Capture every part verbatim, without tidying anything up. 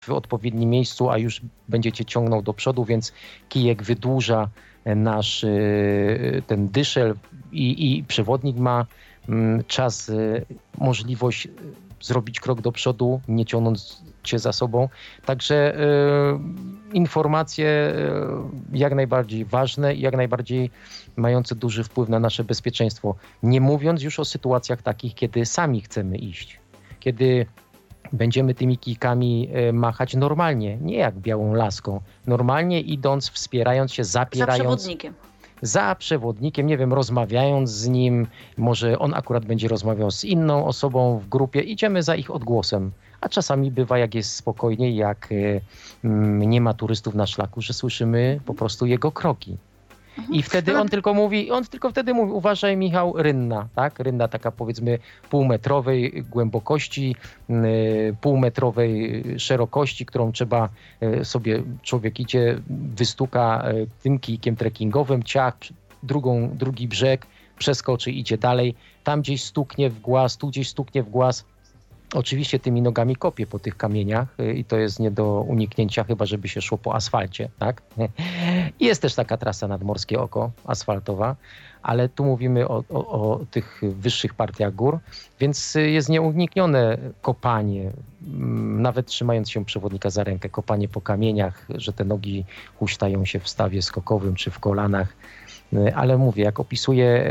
w odpowiednim miejscu, a już będziecie ciągnął do przodu, więc kijek wydłuża nasz ten dyszel i, i przewodnik ma czas, możliwość zrobić krok do przodu, nie ciągnąc cię za sobą. Także y, informacje y, jak najbardziej ważne i jak najbardziej mające duży wpływ na nasze bezpieczeństwo. Nie mówiąc już o sytuacjach takich, kiedy sami chcemy iść. Kiedy będziemy tymi kijkami y, machać normalnie, nie jak białą laską. Normalnie idąc, wspierając się, zapierając. Za przewodnikiem. Za przewodnikiem, nie wiem, rozmawiając z nim, może on akurat będzie rozmawiał z inną osobą w grupie, idziemy za ich odgłosem. A czasami bywa, jak jest spokojniej, jak y, y, nie ma turystów na szlaku, że słyszymy po prostu jego kroki. I wtedy on tylko mówi, on tylko wtedy mówi, uważaj Michał, rynna, tak? Rynna taka powiedzmy półmetrowej głębokości, y, półmetrowej szerokości, którą trzeba y, sobie, człowiek idzie, wystuka y, tym kijkiem trekkingowym, ciach, drugą, drugi brzeg, przeskoczy, idzie dalej, tam gdzieś stuknie w głaz, tu gdzieś stuknie w głaz. Oczywiście tymi nogami kopie po tych kamieniach i to jest nie do uniknięcia, chyba żeby się szło po asfalcie, tak? Jest też taka trasa Nadmorskie Oko, asfaltowa, ale tu mówimy o, o, o tych wyższych partiach gór, więc jest nieuniknione kopanie, nawet trzymając się przewodnika za rękę, kopanie po kamieniach, że te nogi huśtają się w stawie skokowym czy w kolanach, ale mówię, jak opisuję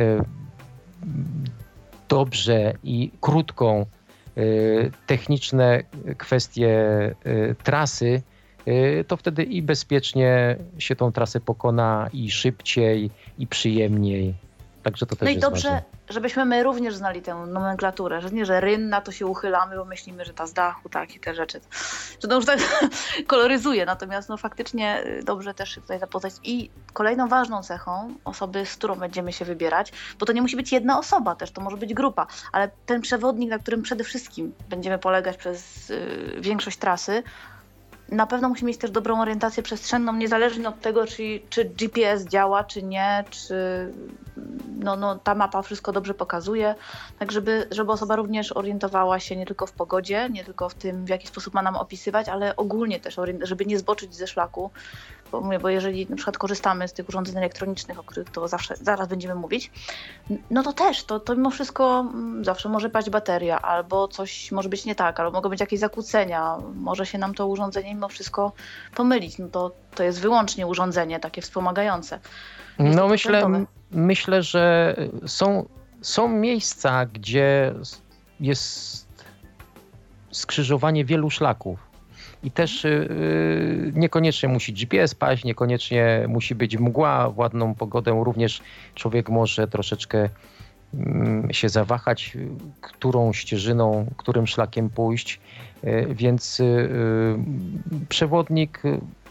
dobrze i krótką techniczne kwestie trasy, to wtedy i bezpiecznie się tą trasę pokona, i szybciej, i przyjemniej. Także to też no i jest dobrze, ważne. Żebyśmy my również znali tę nomenklaturę, że nie, że rynna to się uchylamy, bo myślimy, że ta z dachu, tak, i te rzeczy. Że to już tak koloryzuje, natomiast no faktycznie dobrze też się tutaj zapoznać. I kolejną ważną cechą osoby, z którą będziemy się wybierać, bo to nie musi być jedna osoba też, to może być grupa, ale ten przewodnik, na którym przede wszystkim będziemy polegać przez y, większość trasy, na pewno musi mieć też dobrą orientację przestrzenną, niezależnie od tego, czy, czy G P S działa, czy nie, czy no, no, ta mapa wszystko dobrze pokazuje, tak żeby, żeby osoba również orientowała się nie tylko w pogodzie, nie tylko w tym, w jaki sposób ma nam opisywać, ale ogólnie też, żeby nie zboczyć ze szlaku, bo, mówię, bo jeżeli na przykład korzystamy z tych urządzeń elektronicznych, o których to zawsze, zaraz będziemy mówić, no to też, to, to mimo wszystko zawsze może paść bateria, albo coś może być nie tak, albo mogą być jakieś zakłócenia, może się nam to urządzenie mimo wszystko pomylić, no to, to jest wyłącznie urządzenie takie wspomagające. Jest no myślę, myślę, że są, są miejsca, gdzie jest skrzyżowanie wielu szlaków. I też yy, niekoniecznie musi G P S paść, niekoniecznie musi być mgła w ładną pogodę. Również człowiek może troszeczkę yy, się zawahać, którą ścieżyną, którym szlakiem pójść. Yy, więc yy, przewodnik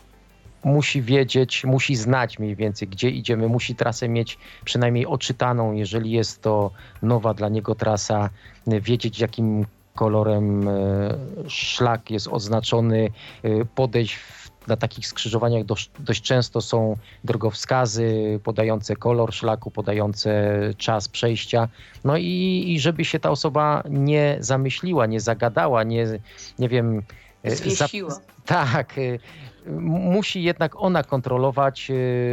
musi wiedzieć, musi znać mniej więcej, gdzie idziemy, musi trasę mieć przynajmniej oczytaną, jeżeli jest to nowa dla niego trasa, wiedzieć jakim kolorem szlak jest oznaczony, podejść w, na takich skrzyżowaniach dość, dość często są drogowskazy podające kolor szlaku, podające czas przejścia. No i, i żeby się ta osoba nie zamyśliła, nie zagadała, nie, nie wiem... Zwiesiła. Za, tak, musi jednak ona kontrolować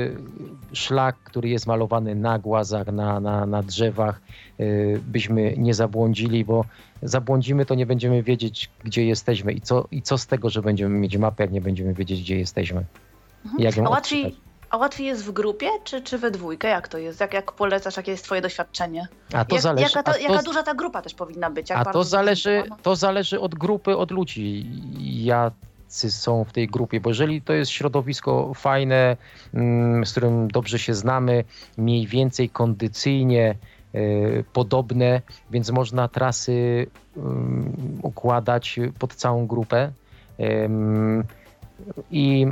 szlak, który jest malowany na głazach, na, na, na drzewach, byśmy nie zabłądzili, bo zabłądzimy, to nie będziemy wiedzieć, gdzie jesteśmy i co, i co z tego, że będziemy mieć mapę, jak nie będziemy wiedzieć, gdzie jesteśmy. Mhm. Jak ją a, łatwiej, a łatwiej jest w grupie, czy, czy we dwójkę? Jak to jest? Jak, jak polecasz, jakie jest twoje doświadczenie? A to jak, zależy, jaka, ta, a to, jaka duża ta grupa też powinna być? Jak a to zależy, to zależy od grupy, od ludzi. Ja są w tej grupie, bo jeżeli to jest środowisko fajne, z którym dobrze się znamy, mniej więcej kondycyjnie y, podobne, więc można trasy y, układać pod całą grupę y, i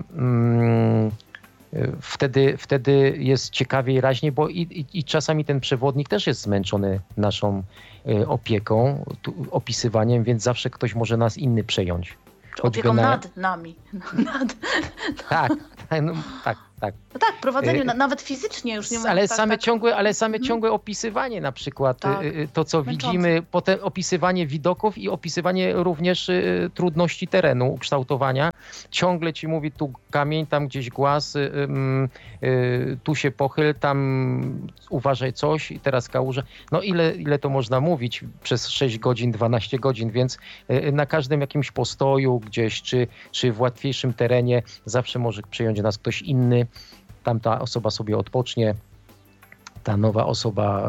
y, wtedy, wtedy jest ciekawiej, raźniej, bo i, i, i czasami ten przewodnik też jest zmęczony naszą y, opieką, tu, opisywaniem, więc zawsze ktoś może nas inny przejąć. Opieką na... nad nami. Nad... Tak, tak, no, tak, tak. No tak, prowadzenie, na, nawet fizycznie już nie ma. Ale tak, same tak. ciągłe, ale same Mhm. ciągłe opisywanie na przykład, Tak. to co Męczące. widzimy, potem opisywanie widoków i opisywanie również y, trudności terenu, ukształtowania. Ciągle ci mówi tu kamień, tam gdzieś głaz, y, y, y, tu się pochyl, tam uważaj coś i teraz kałuża. No ile, ile to można mówić przez sześć godzin, dwanaście godzin, więc y, na każdym jakimś postoju gdzieś, czy, czy w łatwiejszym terenie zawsze może przyjąć nas ktoś inny. Tamta osoba sobie odpocznie, ta nowa osoba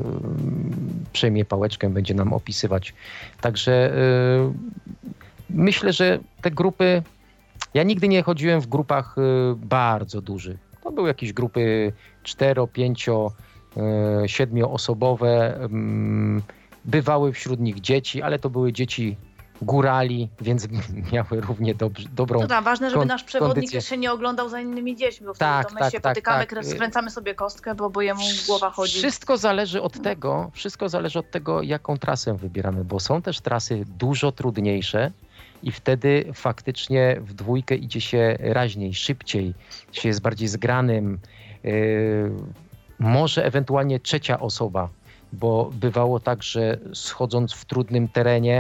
y, przejmie pałeczkę, będzie nam opisywać. Także y, myślę, że te grupy, ja nigdy nie chodziłem w grupach y, bardzo dużych. To były jakieś grupy cztero, pięcio, y, siedmioosobowe. Y, bywały wśród nich dzieci, ale to były dzieci górali, więc miały równie dobrze, dobrą No tak, ważne, żeby kon- nasz przewodnik kondycję. się nie oglądał za innymi dziećmi, bo Tak, wtedy to my tak, się tak, potykamy, tak. skręcamy sobie kostkę, bo, bo jemu głowa chodzi. Wszystko zależy od tego, wszystko zależy od tego, jaką trasę wybieramy, bo są też trasy dużo trudniejsze i wtedy faktycznie w dwójkę idzie się raźniej, szybciej, się jest bardziej zgranym. Yy, może ewentualnie trzecia osoba, bo bywało tak, że schodząc w trudnym terenie,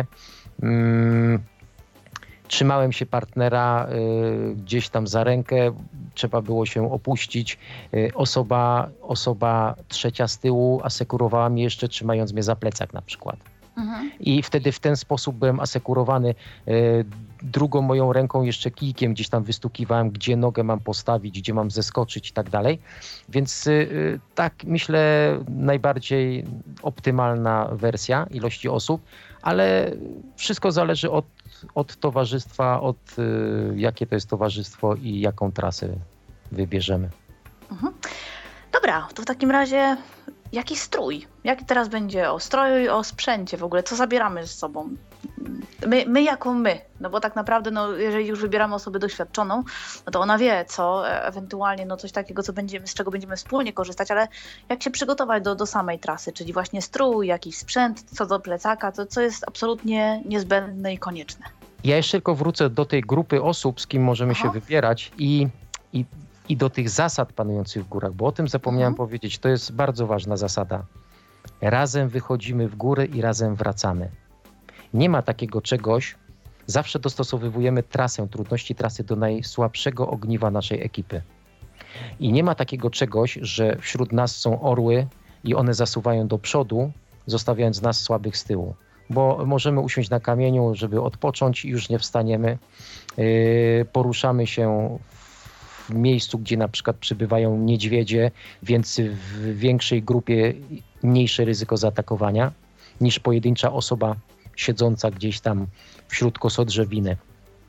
mm, trzymałem się partnera y, gdzieś tam za rękę, trzeba było się opuścić. Y, osoba, osoba trzecia z tyłu asekurowała mnie jeszcze, trzymając mnie za plecak na przykład. Mhm. I wtedy w ten sposób byłem asekurowany. Y, drugą moją ręką jeszcze kijkiem gdzieś tam wystukiwałem, gdzie nogę mam postawić, gdzie mam zeskoczyć i tak dalej. Więc y, tak myślę najbardziej optymalna wersja ilości osób, ale wszystko zależy od, od towarzystwa, od y, jakie to jest towarzystwo i jaką trasę wybierzemy. Mhm. Dobra, to w takim razie jaki strój? Jak teraz będzie o stroju i o sprzęcie w ogóle? Co zabieramy z sobą? My, my jako my, no bo tak naprawdę, no, jeżeli już wybieramy osobę doświadczoną, no to ona wie, co e- ewentualnie no, coś takiego, co będziemy, z czego będziemy wspólnie korzystać, ale jak się przygotować do, do samej trasy, czyli właśnie strój, jakiś sprzęt, co do plecaka, to co jest absolutnie niezbędne i konieczne. Ja jeszcze tylko wrócę do tej grupy osób, z kim możemy Aha. się wybierać i, i, i do tych zasad panujących w górach, bo o tym zapomniałem Mhm. powiedzieć. To jest bardzo ważna zasada. Razem wychodzimy w górę i razem wracamy. Nie ma takiego czegoś, zawsze dostosowujemy trasę, trudności trasy do najsłabszego ogniwa naszej ekipy. I nie ma takiego czegoś, że wśród nas są orły i one zasuwają do przodu, zostawiając nas słabych z tyłu. Bo możemy usiąść na kamieniu, żeby odpocząć i już nie wstaniemy. Yy, poruszamy się w miejscu, gdzie na przykład przybywają niedźwiedzie, więc w większej grupie mniejsze ryzyko zaatakowania niż pojedyncza osoba siedząca gdzieś tam wśród kosodrzewiny.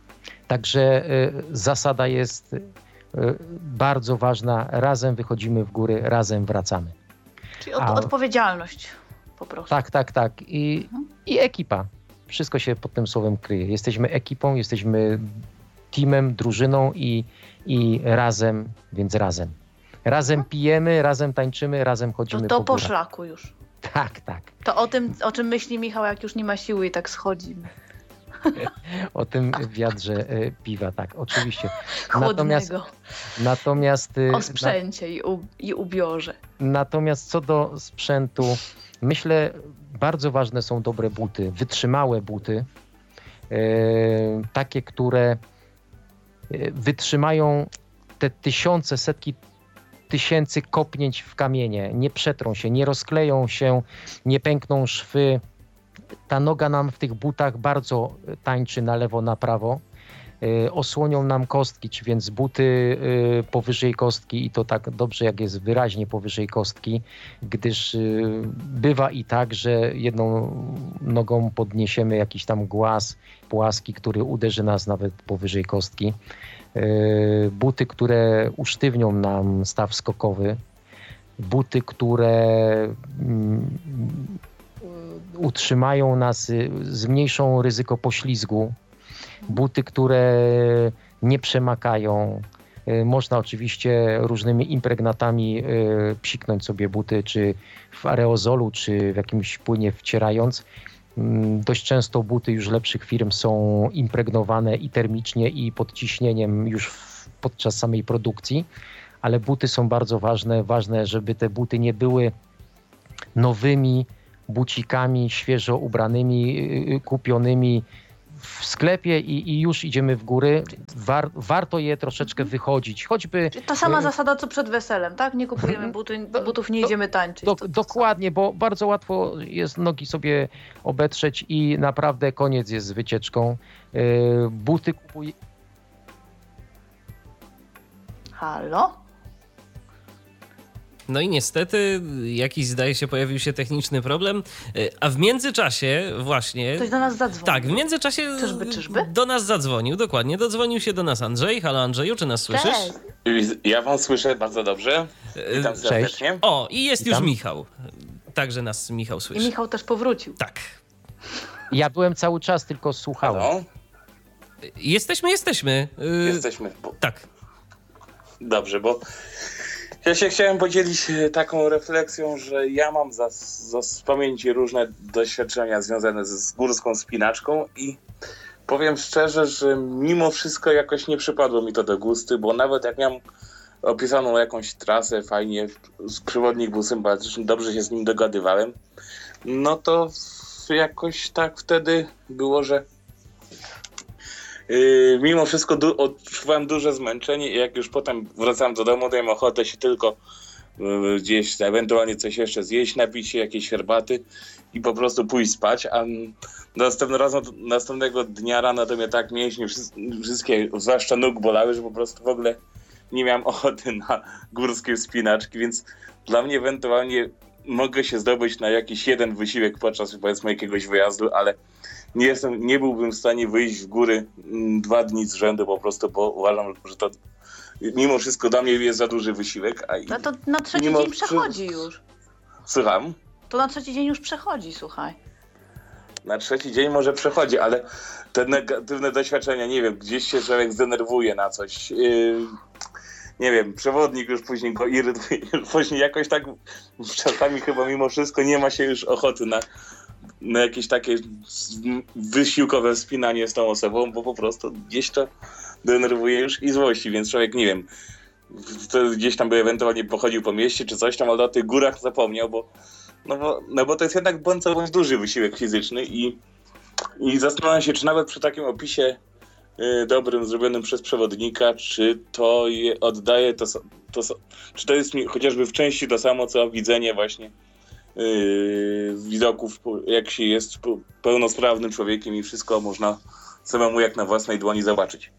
Także y, zasada jest y, bardzo ważna. Razem wychodzimy w góry, razem wracamy. Czyli od, A- odpowiedzialność po prostu. Tak, tak, tak. I, Mhm. i ekipa. Wszystko się pod tym słowem kryje. Jesteśmy ekipą, jesteśmy teamem, drużyną i, i razem, więc razem. Razem pijemy, razem tańczymy, razem chodzimy To, to po po górach. szlaku już. Tak, tak. To o tym, o czym myśli Michał, jak już nie ma siły i tak schodzi. O tym wiadrze y, piwa, tak, oczywiście. Chłodnego. Natomiast, natomiast, y, O sprzęcie i, u, i ubiorze. natomiast co do sprzętu, myślę, bardzo ważne są dobre buty, wytrzymałe buty, y, takie, które y, wytrzymają te tysiące, setki tysięcy kopnięć w kamienie, nie przetrą się, nie rozkleją się, nie pękną szwy. Ta noga nam w tych butach bardzo tańczy na lewo, na prawo. Y, osłonią nam kostki, czy więc buty y, powyżej kostki i to tak dobrze, jak jest wyraźnie powyżej kostki, gdyż y, bywa i tak, że jedną nogą podniesiemy jakiś tam głaz płaski, który uderzy nas nawet powyżej kostki. Y, buty, które usztywnią nam staw skokowy. Buty, które mm, utrzymają nas, y, zmniejszą ryzyko poślizgu. Buty, które nie przemakają. Y, Można oczywiście różnymi impregnatami y, psiknąć sobie buty, czy w aerozolu, czy w jakimś płynie wcierając. Mm, Dość często buty już lepszych firm są impregnowane i termicznie, i pod ciśnieniem już w, podczas samej produkcji, ale buty są bardzo ważne. Ważne, żeby te buty nie były nowymi bucikami, świeżo ubranymi, kupionymi w sklepie i, i już idziemy w góry. War, warto je troszeczkę wychodzić. Choćby... Czyli ta sama zasada, co przed weselem, tak? Nie kupujemy buty, butów, nie idziemy tańczyć. Do, to, to dokładnie, bo bardzo łatwo jest nogi sobie obetrzeć i naprawdę koniec jest z wycieczką. Buty kupuję... Halo? No i niestety jakiś, zdaje się, pojawił się techniczny problem, a w międzyczasie właśnie... Ktoś do nas zadzwonił. Tak, w międzyczasie Czyżby, czyżby? do nas zadzwonił, dokładnie. Dodzwonił się do nas Andrzej. Halo Andrzeju, czy nas słyszysz? Cześć. Ja wam słyszę bardzo dobrze. Witam serdecznie. O, i jest Witam. już Michał. Także nas Michał słyszy. I Michał też powrócił. Tak. Ja byłem cały czas, tylko słuchałem. Halo? Jesteśmy, jesteśmy. Y, Jesteśmy. Bo... Tak. Dobrze, bo ja się chciałem podzielić taką refleksją, że ja mam za, za z pamięci różne doświadczenia związane z, z górską wspinaczką i powiem szczerze, że mimo wszystko jakoś nie przypadło mi to do gustu, bo nawet jak miałem opisaną jakąś trasę fajnie, przewodnik był sympatyczny, dobrze się z nim dogadywałem, no to jakoś tak wtedy było, że Yy, mimo wszystko du- odczuwałem duże zmęczenie i jak już potem wracałem do domu, to miałem ochotę się tylko yy, gdzieś ewentualnie coś jeszcze zjeść, napić się jakiejś herbaty i po prostu pójść spać, a następnym razem, następnego dnia rano to mnie tak mięśnie wszystkie, zwłaszcza nóg bolały, że po prostu w ogóle nie miałem ochoty na górskie wspinaczki, więc dla mnie ewentualnie mogę się zdobyć na jakiś jeden wysiłek podczas powiedzmy jakiegoś wyjazdu, ale nie jestem, nie byłbym w stanie wyjść w góry m, dwa dni z rzędu po prostu, bo uważam, że to mimo wszystko dla mnie jest za duży wysiłek. A No to na trzeci mimo- dzień przechodzi już. Słucham? To na trzeci dzień już przechodzi, słuchaj. Na trzeci dzień może przechodzi, ale te negatywne doświadczenia, nie wiem, gdzieś się człowiek zdenerwuje na coś. Yy, nie wiem, przewodnik już później go irytuje, później jakoś tak czasami chyba mimo wszystko nie ma się już ochoty na, na jakieś takie wysiłkowe wspinanie z tą osobą, bo po prostu gdzieś to denerwuje już i złości, więc człowiek, nie wiem, to gdzieś tam by ewentualnie pochodził po mieście czy coś tam, ale o tych górach zapomniał, bo no bo, no bo to jest jednak bądź co bądź duży wysiłek fizyczny i, i zastanawiam się, czy nawet przy takim opisie y, dobrym, zrobionym przez przewodnika, czy to je oddaje, to, to, czy to jest mi chociażby w części to samo, co widzenie właśnie y, widoków, jak się jest pełnosprawnym człowiekiem i wszystko można samemu jak na własnej dłoni zobaczyć.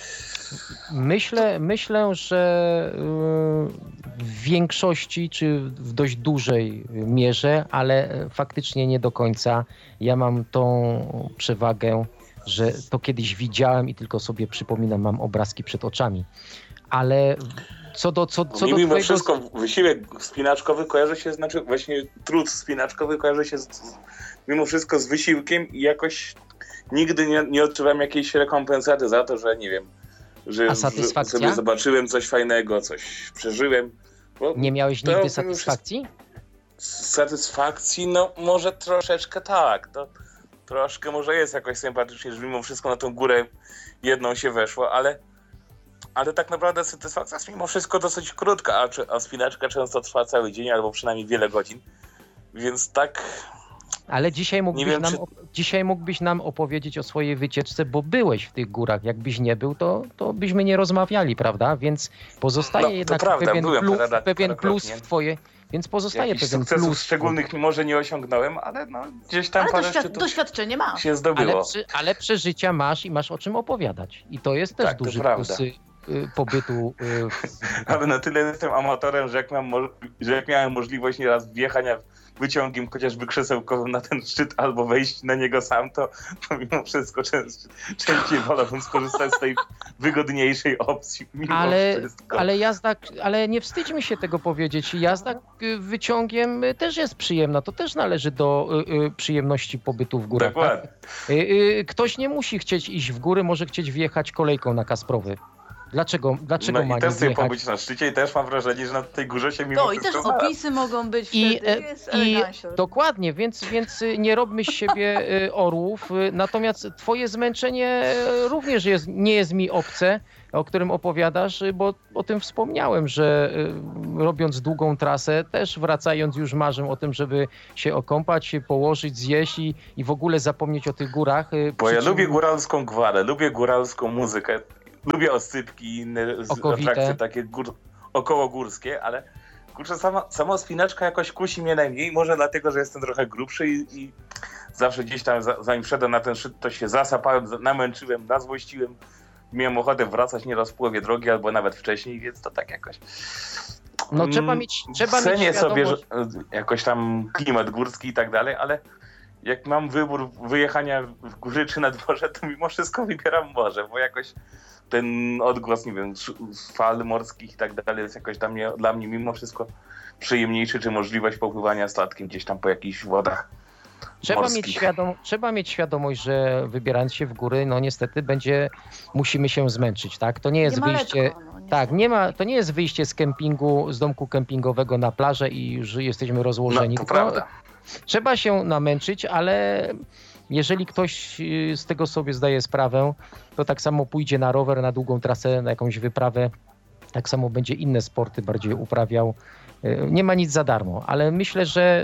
Myślę, myślę, że y, w większości czy w dość dużej mierze, ale faktycznie nie do końca. Ja mam tą przewagę, że to kiedyś widziałem i tylko sobie przypominam, mam obrazki przed oczami. Ale co do co, co Mi do mimo twojego... wszystko wysiłek wspinaczkowy kojarzy się, znaczy właśnie trud wspinaczkowy kojarzy się z, z, mimo wszystko z wysiłkiem i jakoś nigdy nie, nie odczuwałem jakiejś rekompensaty za to, że nie wiem, że A satysfakcja? sobie zobaczyłem coś fajnego, coś przeżyłem. Bo Nie miałeś to nigdy mimo satysfakcji? wszystko- Satysfakcji? No może troszeczkę tak. To troszkę może jest jakoś sympatycznie, że mimo wszystko na tą górę jedną się weszło, ale ale tak naprawdę satysfakcja jest mimo wszystko dosyć krótka, a, czy- a spinaczka często trwa cały dzień albo przynajmniej wiele godzin. Więc tak, Ale dzisiaj mógłbyś, wiem, nam, czy- op- dzisiaj mógłbyś nam opowiedzieć o swojej wycieczce, bo byłeś w tych górach. Jakbyś nie był, to, to byśmy nie rozmawiali, prawda? Więc pozostaje No, to jednak prawda, pewien, byłem plus, parę- pewien plus parokrotnie. w twoje, więc pozostaje jakichś pewien sukcesów plus. szczególnych może nie osiągnąłem, ale no, gdzieś tam Ale parę doświad- szczytów doświadczenie masz. się zdobyło. Ale, przy, ale przeżycia masz i masz o czym opowiadać. I to jest też Tak, to duży prawda. plus y, y, pobytu. Y, w, Ale na tyle jestem amatorem, że jak, miałem mo- że jak miałem możliwość nieraz wjechania wyciągiem chociażby krzesełkowym na ten szczyt albo wejść na niego sam, to, to mimo wszystko częst, częściej wolałbym skorzystać z tej wygodniejszej opcji. Mimo ale, wszystko. ale jazda, ale nie wstydźmy się tego powiedzieć. Jazda y, wyciągiem y, też jest przyjemna. To też należy do y, y, przyjemności pobytu w górach. Dokładnie. Tak? Y, y, ktoś nie musi chcieć iść w góry, może chcieć wjechać kolejką na Kasprowy. Dlaczego, dlaczego No ma i nie też sobie zjechać? pobyć na szczycie i też mam wrażenie, że na tej górze się mimo To i też wszystko znalazł. opisy mogą być I, wtedy, e, jest I elegancio. dokładnie, więc, więc nie robmy z siebie e, orłów, e, natomiast twoje zmęczenie e, również jest, nie jest mi obce, o którym opowiadasz, e, bo o tym wspomniałem, że e, robiąc długą trasę, też wracając już marzę o tym, żeby się okąpać, się położyć, zjeść i, i w ogóle zapomnieć o tych górach. e, Bo ja przy czym- lubię góralską gwarę, lubię góralską muzykę, lubię osypki i inne z- Okowite. atrakcje takie gór, okołogórskie, ale kurczę, sama, sama spinaczka jakoś kusi mnie najmniej, może dlatego, że jestem trochę grubszy i, i zawsze gdzieś tam, za- zanim wszedłem na ten szczyt, to się zasapałem, za- namęczyłem, nazłościłem, miałem ochotę wracać nieraz w połowie drogi albo nawet wcześniej, więc to tak jakoś... No trzeba Mm, mieć, trzeba mieć Cenię sobie świadomość. że, jakoś tam klimat górski i tak dalej, ale jak mam wybór wyjechania w góry czy nad morze, to mimo wszystko wybieram morze, bo jakoś ten odgłos, nie wiem, sz- fal morskich i tak dalej jest jakoś dla mnie, dla mnie mimo wszystko przyjemniejszy, czy możliwość popływania statkiem gdzieś tam po jakichś wodach Trzeba morskich. mieć, świadom, trzeba mieć świadomość, że wybierając się w góry, no niestety będzie, musimy się zmęczyć, tak? To nie jest Nie ma wyjście, lekko, no, niestety. tak, nie ma, to nie jest wyjście z kempingu, z domku kempingowego na plażę i już jesteśmy rozłożeni. No, to Tylko prawda. Trzeba się namęczyć, ale jeżeli ktoś y, z tego sobie zdaje sprawę, to tak samo pójdzie na rower, na długą trasę, na jakąś wyprawę, tak samo będzie inne sporty bardziej uprawiał. Y, Nie ma nic za darmo, ale myślę, że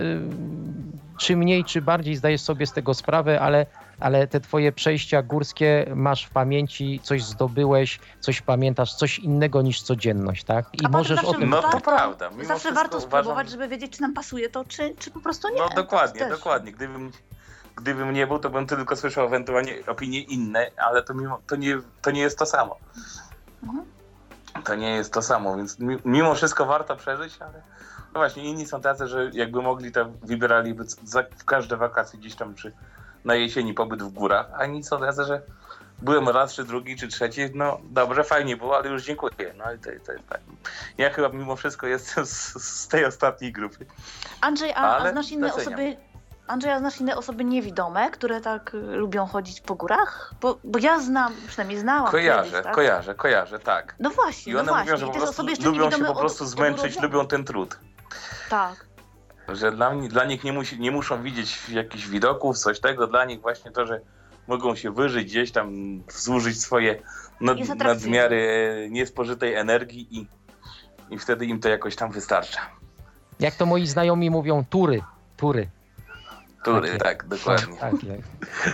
y, czy mniej, czy bardziej zdajesz sobie z tego sprawę, ale, ale te twoje przejścia górskie masz w pamięci, coś zdobyłeś, coś pamiętasz, coś innego niż codzienność, tak? I A potem możesz o zawsze tym... No to warto- prawda. Mimo Zawsze wszystko warto spróbować, uważam- żeby wiedzieć, czy nam pasuje to, czy, czy po prostu nie. No To dokładnie, też. dokładnie. Gdybym, gdybym nie był, to bym tylko słyszał ewentualnie opinie inne, ale to, mimo, to, nie, to nie jest to samo. Mhm. To nie jest to samo, więc mi- mimo wszystko warto przeżyć, ale no właśnie inni są tacy, że jakby mogli, to wybieraliby za, w każde wakacje gdzieś tam czy na jesieni pobyt w górach, a inni są tacy, że byłem raz, czy drugi, czy trzeci, no dobrze, fajnie było, ale już dziękuję. No i to, to jest tak. Ja chyba mimo wszystko jestem z, z tej ostatniej grupy. Andrzej, a, a Ale znasz inne doceniam. osoby... Andrzej, a znasz inne osoby niewidome, które tak y, lubią chodzić po górach? Bo, bo ja znam, przynajmniej znałam Kojarzę, kiedyś, tak? kojarzę, kojarzę, tak. No właśnie, I no one właśnie. mówią, że I po te prostu osoby jeszcze lubią się niewidome po od- prostu od zmęczyć, urodzenia. lubią ten trud. Tak. Że dla, mnie, dla nich nie, musi, nie muszą widzieć jakichś widoków, coś tego. Dla nich właśnie to, że mogą się wyżyć gdzieś tam, zużyć swoje nad, Jest atrakcyjne. nadmiary niespożytej energii i, i wtedy im to jakoś tam wystarcza. Jak to moi znajomi mówią, tury, tury. Tury, Takie. tak, dokładnie. Tak, tak.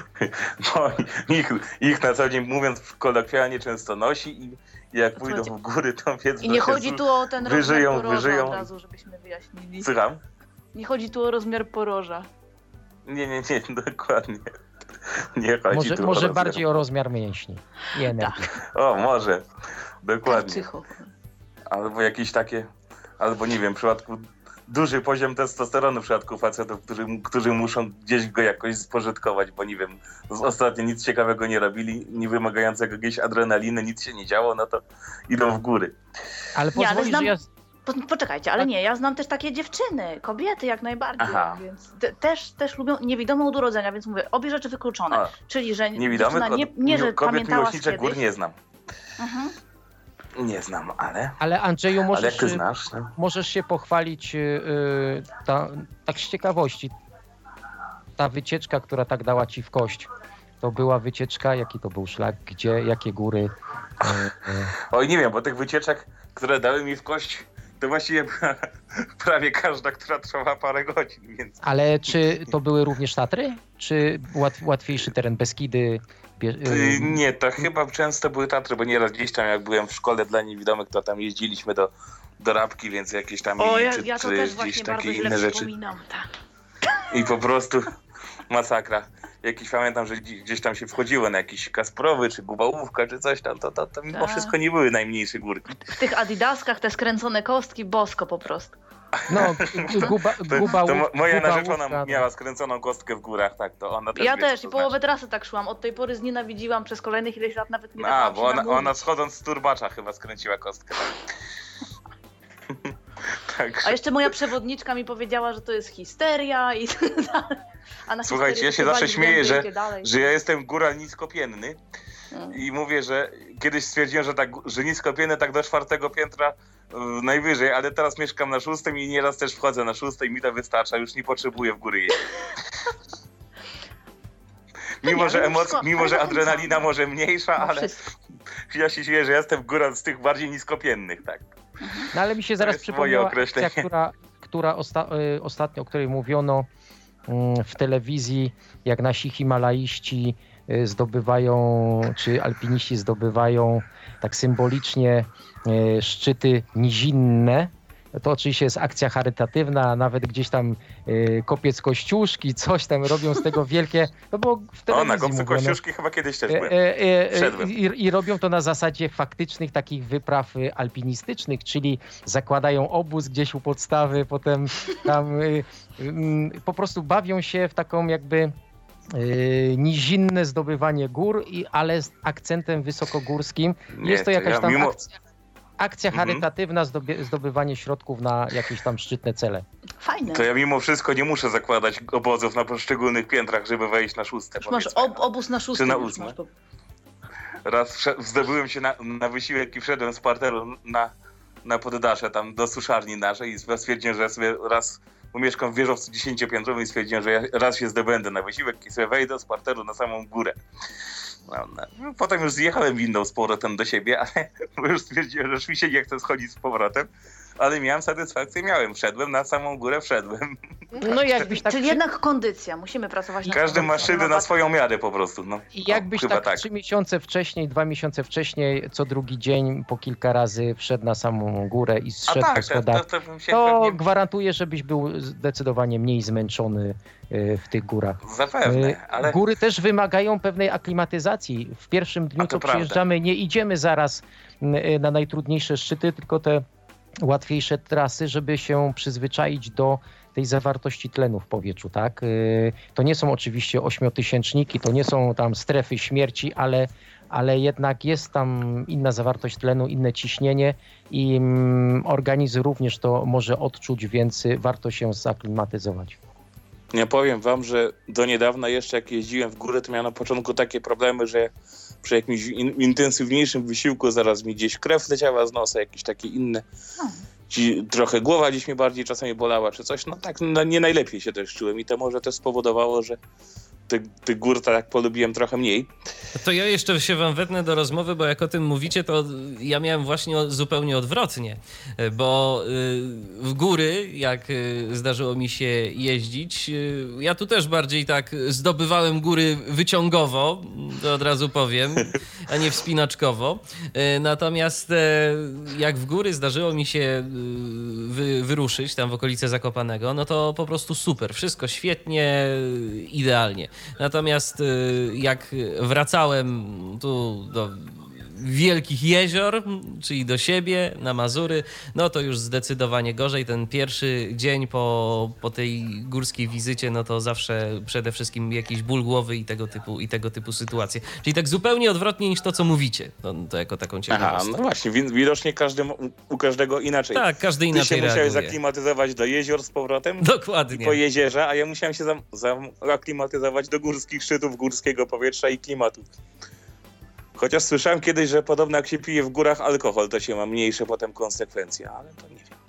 Bo ich, ich na co dzień mówiąc kolokwialnie często nosi i jak pójdą Słuchajcie, w góry, to wiedzą, I nie że chodzi zu- tu o ten wyżyją, rozmiar poroża wyżyją. od razu, żebyśmy wyjaśnili. Słucham? Nie chodzi tu o rozmiar poroża. Nie, nie, nie, dokładnie. Nie chodzi Może, tu może o rozmiar. bardziej o rozmiar mięśni i energii. O, może. Dokładnie. Karczycho. Albo jakieś takie, albo nie wiem, w przypadku duży poziom testosteronu w przypadku facetów, którzy, którzy muszą gdzieś go jakoś spożytkować, bo nie wiem, z- ostatnio nic ciekawego nie robili, nie wymagającego jakiejś adrenaliny, nic się nie działo, no to idą w góry. Ale Nie, ale pozwolisz, znam- że ja... Po, poczekajcie, ale Tak. nie, ja znam też takie dziewczyny, kobiety jak najbardziej, Aha. więc te, też, też lubią niewidomą od urodzenia, więc mówię, obie rzeczy wykluczone. A, Czyli, że niewidomych, dziewczyna nie, od- nie że kobiet pamiętała z miłośniczek kiedyś. gór nie znam. Mhm. Nie znam, ale, Ale Andrzeju, ale jak możesz, ty znasz, no? możesz się pochwalić yy, yy, ta, tak z ciekawości. Ta wycieczka, która tak dała ci w kość, to była wycieczka, jaki to był szlak, gdzie, jakie góry? Yy, yy. Oj, nie wiem, bo tych wycieczek, które dały mi w kość, to właściwie prawie każda, która trwała parę godzin, więc... Ale czy to były również Tatry? Czy łat, łatwiejszy teren Beskidy? Bie, Y, yy, Nie, to chyba często były Tatry, bo nieraz gdzieś tam jak byłem w szkole dla niewidomych, to tam jeździliśmy do, do Rabki, więc jakieś tam O, i- ja, czy, ja to czy też gdzieś właśnie bardzo takie źle inne rzeczy. wspominam. Tak. I po prostu masakra. Jakiś pamiętam, że gdzieś gdzieś tam się wchodziło na jakiś Kasprowy, czy Gubałówka, czy coś tam, to, to, to mimo Tak. wszystko nie były najmniejsze górki. W tych adidaskach te skręcone kostki, bosko po prostu. no, guba, To, guba, to mo- moja guba- narzeczona łówka, miała skręconą kostkę w górach, tak, to ona też Ja wie, co też to i połowę znaczy. trasy tak szłam. Od tej pory znienawidziłam przez kolejnych ileś lat, nawet nie A, dawałam bo się ona, namówić. ona schodząc z turbacza chyba skręciła kostkę. Tak. A jeszcze moja przewodniczka mi powiedziała, że to jest histeria i a na Słuchajcie, histerię ja się to zawsze wali śmieję, zęby i że, idzie dalej. że ja jestem góral niskopienny I mówię, że kiedyś stwierdziłem, że, tak, że nisko piętne tak do czwartego piętra y, najwyżej, ale teraz mieszkam na szóstym i nieraz też wchodzę na szóste i mi to wystarcza, już nie potrzebuję w góry jeździć. Mimo, nie, że no emoc- wszystko, mimo, że ale adrenalina może mniejsza, No ale wszystko. ja się czuję, że jestem w górach z tych bardziej niskopiennych, tak. No ale mi się zaraz jest moje przypomniała akcja, określenie. która, która osta- y, ostatnio, o której mówiono mm, w telewizji, jak nasi himalaiści y, zdobywają, czy alpiniści zdobywają tak symbolicznie y, szczyty nizinne. To oczywiście jest akcja charytatywna, nawet gdzieś tam y, kopiec Kościuszki, coś tam robią z tego wielkie, no bo w O, telewizji na kopcu mówiono. Kościuszki chyba kiedyś też E, byłem. e, e, Wszedłem. I, I robią to na zasadzie faktycznych takich wypraw y, alpinistycznych, czyli zakładają obóz gdzieś u podstawy, potem tam y, y, po prostu bawią się w taką jakby y, nizinne zdobywanie gór, i, ale z akcentem wysokogórskim. Nie, Jest to jakaś ja tam mimo... akcja, akcja Mhm. charytatywna, zdoby, zdobywanie środków na jakieś tam szczytne cele. Fajne. To ja mimo wszystko nie muszę zakładać obozów na poszczególnych piętrach, żeby wejść na szóste. Już masz powiedzmy. ob, obóz na szóstym. na już ósme? masz po- Raz wsze- zdobyłem się na, na wysiłek i wszedłem z parteru na, na poddasze tam do suszarni naszej i stwierdziłem, że ja sobie raz, bo mieszkam w wieżowcu dziesięciopiętrowym i stwierdziłem, że ja raz się zdobędę na wysiłek i sobie wejdę z parteru na samą górę. No, no. Potem już zjechałem windą z powrotem do siebie, ale bo już stwierdziłem, że już mi się nie chce schodzić z powrotem, ale miałem satysfakcję, miałem, wszedłem na samą górę, wszedłem. No i jakbyś tak Czyli przy- jednak kondycja. Musimy pracować na Każdy ma kondycji. szyby na swoją miarę po prostu. No. I No, jakbyś chyba tak, tak. trzy miesiące wcześniej, dwa miesiące wcześniej, co drugi dzień po kilka razy wszedł na samą górę i A zszedł po tak, to, schodach, to, to bym się to pewnie... gwarantuję, żebyś był zdecydowanie mniej zmęczony y, w tych górach. Y, Zapewne, ale... Góry też wymagają pewnej aklimatyzacji. W pierwszym dniu, A to co prawda. przyjeżdżamy, nie idziemy zaraz y, na najtrudniejsze szczyty, tylko te łatwiejsze trasy, żeby się przyzwyczaić do tej zawartości tlenu w powietrzu, tak? Y, To nie są oczywiście ośmiotysięczniki, to nie są tam strefy śmierci, ale, ale jednak jest tam inna zawartość tlenu, inne ciśnienie i mm, organizm również to może odczuć, więc y, warto się zaklimatyzować. Ja powiem wam, że do niedawna jeszcze jak jeździłem w górę, to miałem na początku takie problemy, że przy jakimś in, intensywniejszym wysiłku zaraz mi gdzieś krew leciała z nosa, jakieś takie inne. Ci, trochę głowa gdzieś mnie bardziej czasami bolała czy coś. No tak, no, nie najlepiej się też czułem i to może też spowodowało, że tych ty gór tak polubiłem trochę mniej. To ja jeszcze się wam wetnę do rozmowy, bo jak o tym mówicie, to ja miałem właśnie o- zupełnie odwrotnie, bo y, w góry, jak y, zdarzyło mi się jeździć, y, ja tu też bardziej tak zdobywałem góry wyciągowo, to od razu powiem, a nie wspinaczkowo. Y, Natomiast e, jak w góry zdarzyło mi się y, wy, wyruszyć tam w okolice Zakopanego, no to po prostu super, wszystko świetnie, idealnie. Natomiast y, jak wracałem tu do wielkich jezior, czyli do siebie, na Mazury, no to już zdecydowanie gorzej. Ten pierwszy dzień po, po tej górskiej wizycie, no to zawsze przede wszystkim jakiś ból głowy i tego typu, i tego typu sytuacje. Czyli tak zupełnie odwrotnie niż to, co mówicie. To, to jako taką Aha, ciekawostkę. no właśnie, wi- widocznie każdy, ma- u, u każdego inaczej. Tak, każdy Ty się inaczej musiałeś reaguje. zaklimatyzować do jezior z powrotem i Dokładnie. po jeziorze, a ja musiałem się zam- zaklimatyzować do górskich szczytów, górskiego powietrza i klimatu. Chociaż słyszałem kiedyś, że podobno jak się pije w górach alkohol, to się ma mniejsze potem konsekwencje, ale to nie wiem.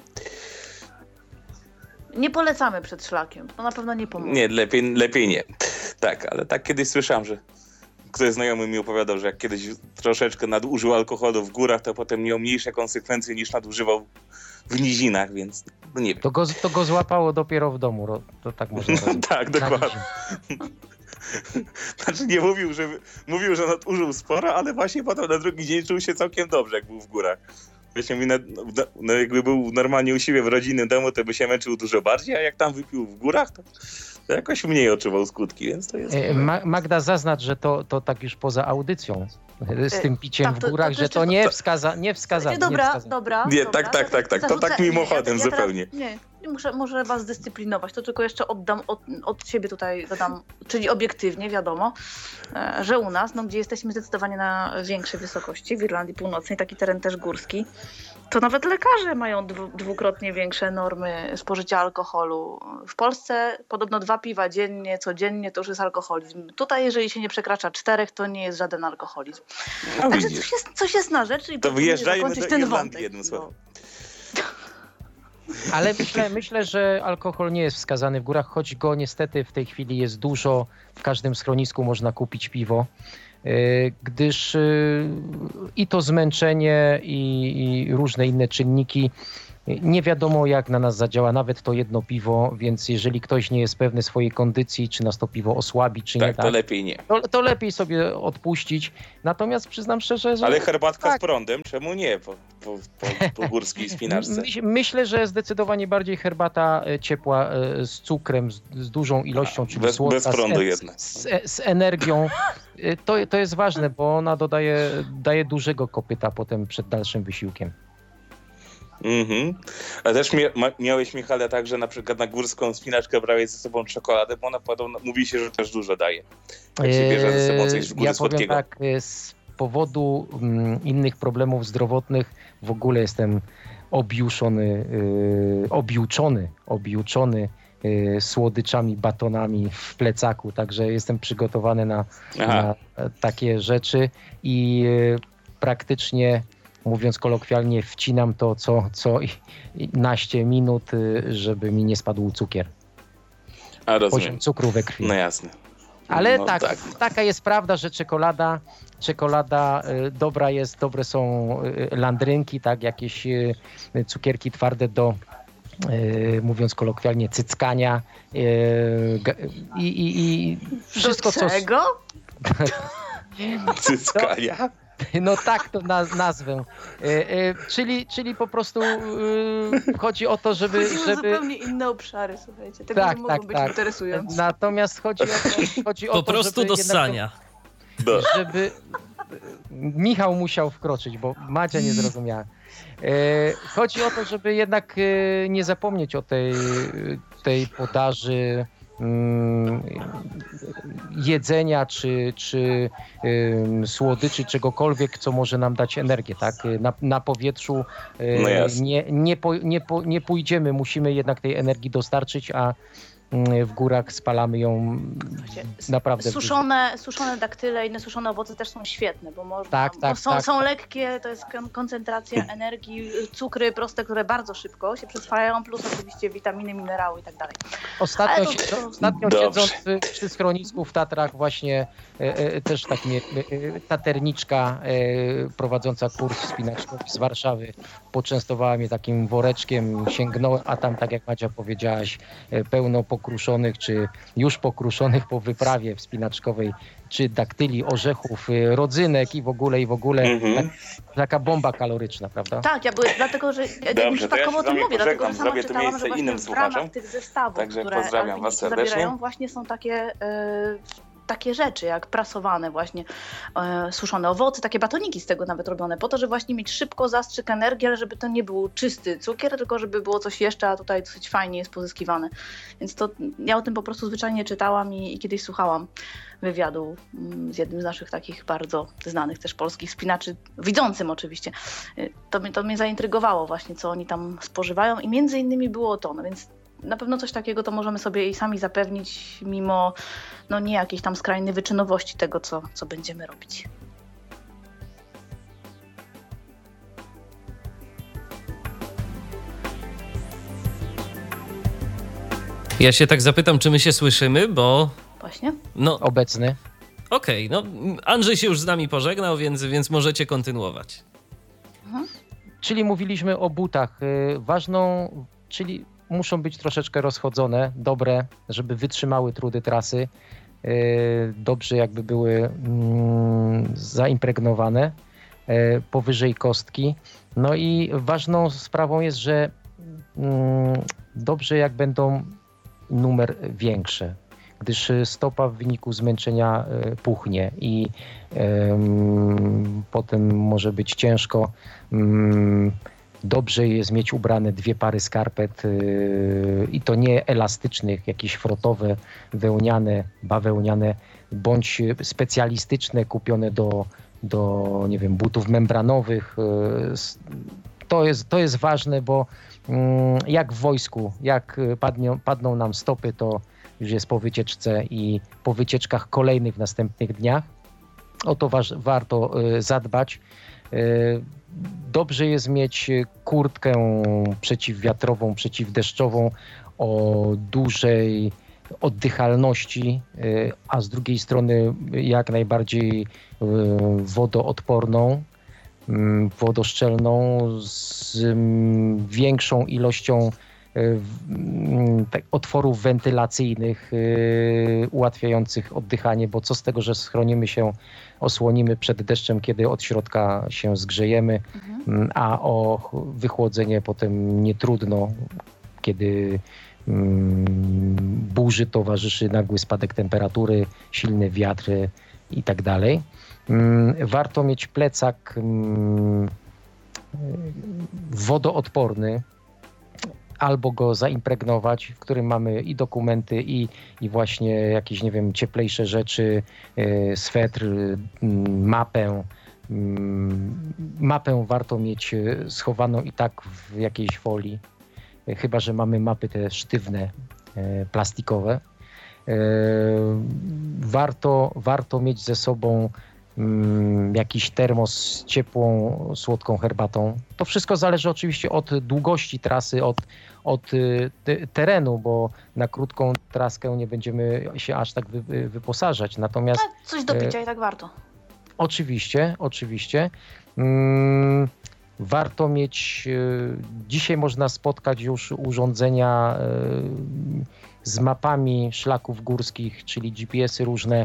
Nie polecamy przed szlakiem. To na pewno nie pomoże. Nie, lepiej, lepiej nie. Tak, ale tak kiedyś słyszałem, że ktoś znajomy mi opowiadał, że jak kiedyś troszeczkę nadużył alkoholu w górach, to potem miał mniejsze konsekwencje niż nadużywał w nizinach, więc no nie wiem. To go, to go złapało dopiero w domu, ro- to tak można powiedzieć. Tak, dokładnie. Znaczy nie mówił, że mówił, że nadużył sporo, ale właśnie potem na drugi dzień czuł się całkiem dobrze, jak był w górach. Właśnie mówi, no, no, jakby był normalnie u siebie w rodzinnym domu, to by się męczył dużo bardziej, a jak tam wypił w górach, to, to jakoś mniej odczuwał skutki, więc to jest... E, Ma- Magda, zaznacz, że to, to tak już poza audycją z tym piciem tak, w to- to- górach, to że jeszcze to to- nie wskaza, nie wskazane. Dobra, nie wskazane. dobra. Nie, dobra. tak, tak, tak, tak. To Zarzucę- tak mimochodem nie, ja, ja teraz- zupełnie. Nie, muszę, muszę was zdyscyplinować, to tylko jeszcze oddam od, od siebie tutaj dodam, czyli obiektywnie wiadomo, że u nas, no, gdzie jesteśmy zdecydowanie na większej wysokości, w Irlandii Północnej, taki teren też górski, to nawet lekarze mają dwu, dwukrotnie większe normy spożycia alkoholu. W Polsce podobno dwa piwa dziennie, codziennie to już jest alkoholizm. Tutaj jeżeli się nie przekracza czterech, to nie jest żaden alkoholizm. No, Także coś jest, coś jest na rzecz. I to wyjeżdżajmy do ten Irlandii wątek, jednym słowem. Ale myślę, myślę, że alkohol nie jest wskazany w górach, choć go niestety w tej chwili jest dużo. W każdym schronisku można kupić piwo, gdyż i to zmęczenie, i, i różne inne czynniki, nie wiadomo jak na nas zadziała nawet to jedno piwo, więc jeżeli ktoś nie jest pewny swojej kondycji, czy nas to piwo osłabi, czy tak, nie, to tak, lepiej nie. To, to lepiej sobie odpuścić. Natomiast przyznam szczerze, że... Ale herbatka tak, z prądem, czemu nie po, po, po, po górskiej spinaczce? My, myślę, że zdecydowanie bardziej herbata ciepła z cukrem, z, z dużą ilością, czyli bez, słodka, bez prądu z, jednak. z, z energią. To, to jest ważne, bo ona dodaje daje dużego kopyta potem przed dalszym wysiłkiem. Mhm. A też mia, ma, miałeś, Michale, tak, że na przykład na górską spinaczkę brałeś ze sobą czekoladę, bo ona podobno, mówi się, że też dużo daje. Jak się bierze ze sobą coś z góry ja słodkiego. powiem tak, z powodu mm, innych problemów zdrowotnych w ogóle jestem objuszony, yy, objuczony, objuczony yy, słodyczami, batonami w plecaku, także jestem przygotowany na, na takie rzeczy i yy, praktycznie, mówiąc kolokwialnie, wcinam to co, co naście minut, żeby mi nie spadł cukier. A, rozumiem. Poziom cukru we krwi. No jasne. Ale no, tak, tak, taka jest prawda, że czekolada, czekolada y, dobra jest, dobre są y, landrynki, tak, jakieś y, cukierki twarde do, y, mówiąc kolokwialnie, cyckania y, i, i, i wszystko, do czego? co... Cyckania? No tak to naz- nazwę. E, e, czyli, czyli po prostu e, chodzi o to, żeby... Chodzi o żeby... zupełnie inne obszary, słuchajcie. Tego Tak, nie tak, mogą być tak. interesujące. Natomiast chodzi o to, chodzi o Po to, prostu żeby do jednak ssania. to- żeby Michał musiał wkroczyć, bo Madzia nie zrozumiała. E, chodzi o to, żeby jednak e, nie zapomnieć o tej, tej podaży mm, jedzenia, czy, czy ym, słodyczy, czegokolwiek, co może nam dać energię, tak? Na, na powietrzu y, No jasne. nie, nie, po, nie, po, nie pójdziemy, musimy jednak tej energii dostarczyć, a y, w górach spalamy ją naprawdę. Suszone, suszone daktyle, inne suszone owoce też są świetne, bo, można, Tak, tak, bo są, tak. są lekkie, to jest kon- koncentracja energii, cukry proste, które bardzo szybko się przyswajają, plus oczywiście witaminy, minerały i tak dalej. Ostatnio, Ale to- si- to- ostatnio Dobrze. siedząc przy, przy schronisku w Tatrach właśnie e, e, też tak mnie e, e, taterniczka e, prowadząca kurs wspinaczkowy z Warszawy poczęstowała mnie takim woreczkiem, sięgnąłem, a tam, tak jak Madzia powiedziałaś, e, pełno pokruszonych, czy już pokruszonych po wyprawie wspinaczkowej, czy daktyli, orzechów, e, rodzynek i w ogóle, i w ogóle. Mhm. Tak, taka bomba kaloryczna, prawda? Tak, ja byłem, dlatego, że ja Dobrze, już to ja takowo się o tym z wami mówię, dlatego, pożegnam, że sama zrobię to czytałam, miejsce że właśnie innym w słuchaczom. ramach tych zestawów, Także które pozdrawiam was alpiniści serdecznie. zabierają, właśnie są takie, e, takie rzeczy, jak prasowane właśnie e, suszone owoce, takie batoniki z tego nawet robione, po to, żeby właśnie mieć szybko zastrzyk energii, ale żeby to nie był czysty cukier, tylko żeby było coś jeszcze, a tutaj dosyć fajnie jest pozyskiwane. Więc to ja o tym po prostu zwyczajnie czytałam i, i kiedyś słuchałam wywiadu mm, z jednym z naszych takich bardzo znanych też polskich wspinaczy, widzącym oczywiście. Y, To, mnie- to mnie zaintrygowało właśnie, co oni tam spożywają i między innymi było to, no więc na pewno coś takiego to możemy sobie i sami zapewnić, mimo no nie jakiejś tam skrajnej wyczynowości tego, co, co będziemy robić. Ja się tak zapytam, czy my się słyszymy, bo Właśnie? no Obecny. okej, no Andrzej się już z nami pożegnał, więc, więc możecie kontynuować. Czyli mówiliśmy o butach. Y, Ważną, czyli muszą być troszeczkę rozchodzone, dobre, żeby wytrzymały trudy trasy. Y, Dobrze jakby były mm, zaimpregnowane y, powyżej kostki. No i ważną sprawą jest, że mm, dobrze jak będą numer większe, gdyż stopa w wyniku zmęczenia y, puchnie i ym, potem może być ciężko ym, Dobrze jest mieć ubrane dwie pary skarpet yy, i to nie elastycznych, jakieś frotowe, wełniane, bawełniane, bądź specjalistyczne, kupione do, do nie wiem, butów membranowych. Yy, to jest, to jest ważne, bo yy, jak w wojsku, jak padnie, padną nam stopy, to już jest po wycieczce i po wycieczkach kolejnych w następnych dniach. O to wa- warto yy, zadbać. Yy, Dobrze jest mieć kurtkę przeciwwiatrową, przeciwdeszczową o dużej oddychalności, a z drugiej strony jak najbardziej wodoodporną, wodoszczelną, z większą ilością otworów wentylacyjnych ułatwiających oddychanie, bo co z tego, że schronimy się, osłonimy przed deszczem, kiedy od środka się zgrzejemy, mhm. a o wychłodzenie potem nie trudno, kiedy burzy towarzyszy nagły spadek temperatury, silny wiatr i tak dalej. Warto mieć plecak wodoodporny, albo go zaimpregnować, w którym mamy i dokumenty, i, i właśnie jakieś, nie wiem, cieplejsze rzeczy, y, swetr, y, mapę. Y, mapę warto mieć schowaną i tak w jakiejś folii, y, chyba że mamy mapy te sztywne, y, plastikowe. Y, warto, warto mieć ze sobą jakiś termos z ciepłą, słodką herbatą. To wszystko zależy oczywiście od długości trasy, od, od te, terenu, bo na krótką traskę nie będziemy się aż tak wy, wyposażać. Natomiast A coś do picia e, i tak warto. Oczywiście, oczywiście. Hmm, warto mieć, dzisiaj można spotkać już urządzenia z mapami szlaków górskich, czyli G P S-y różne,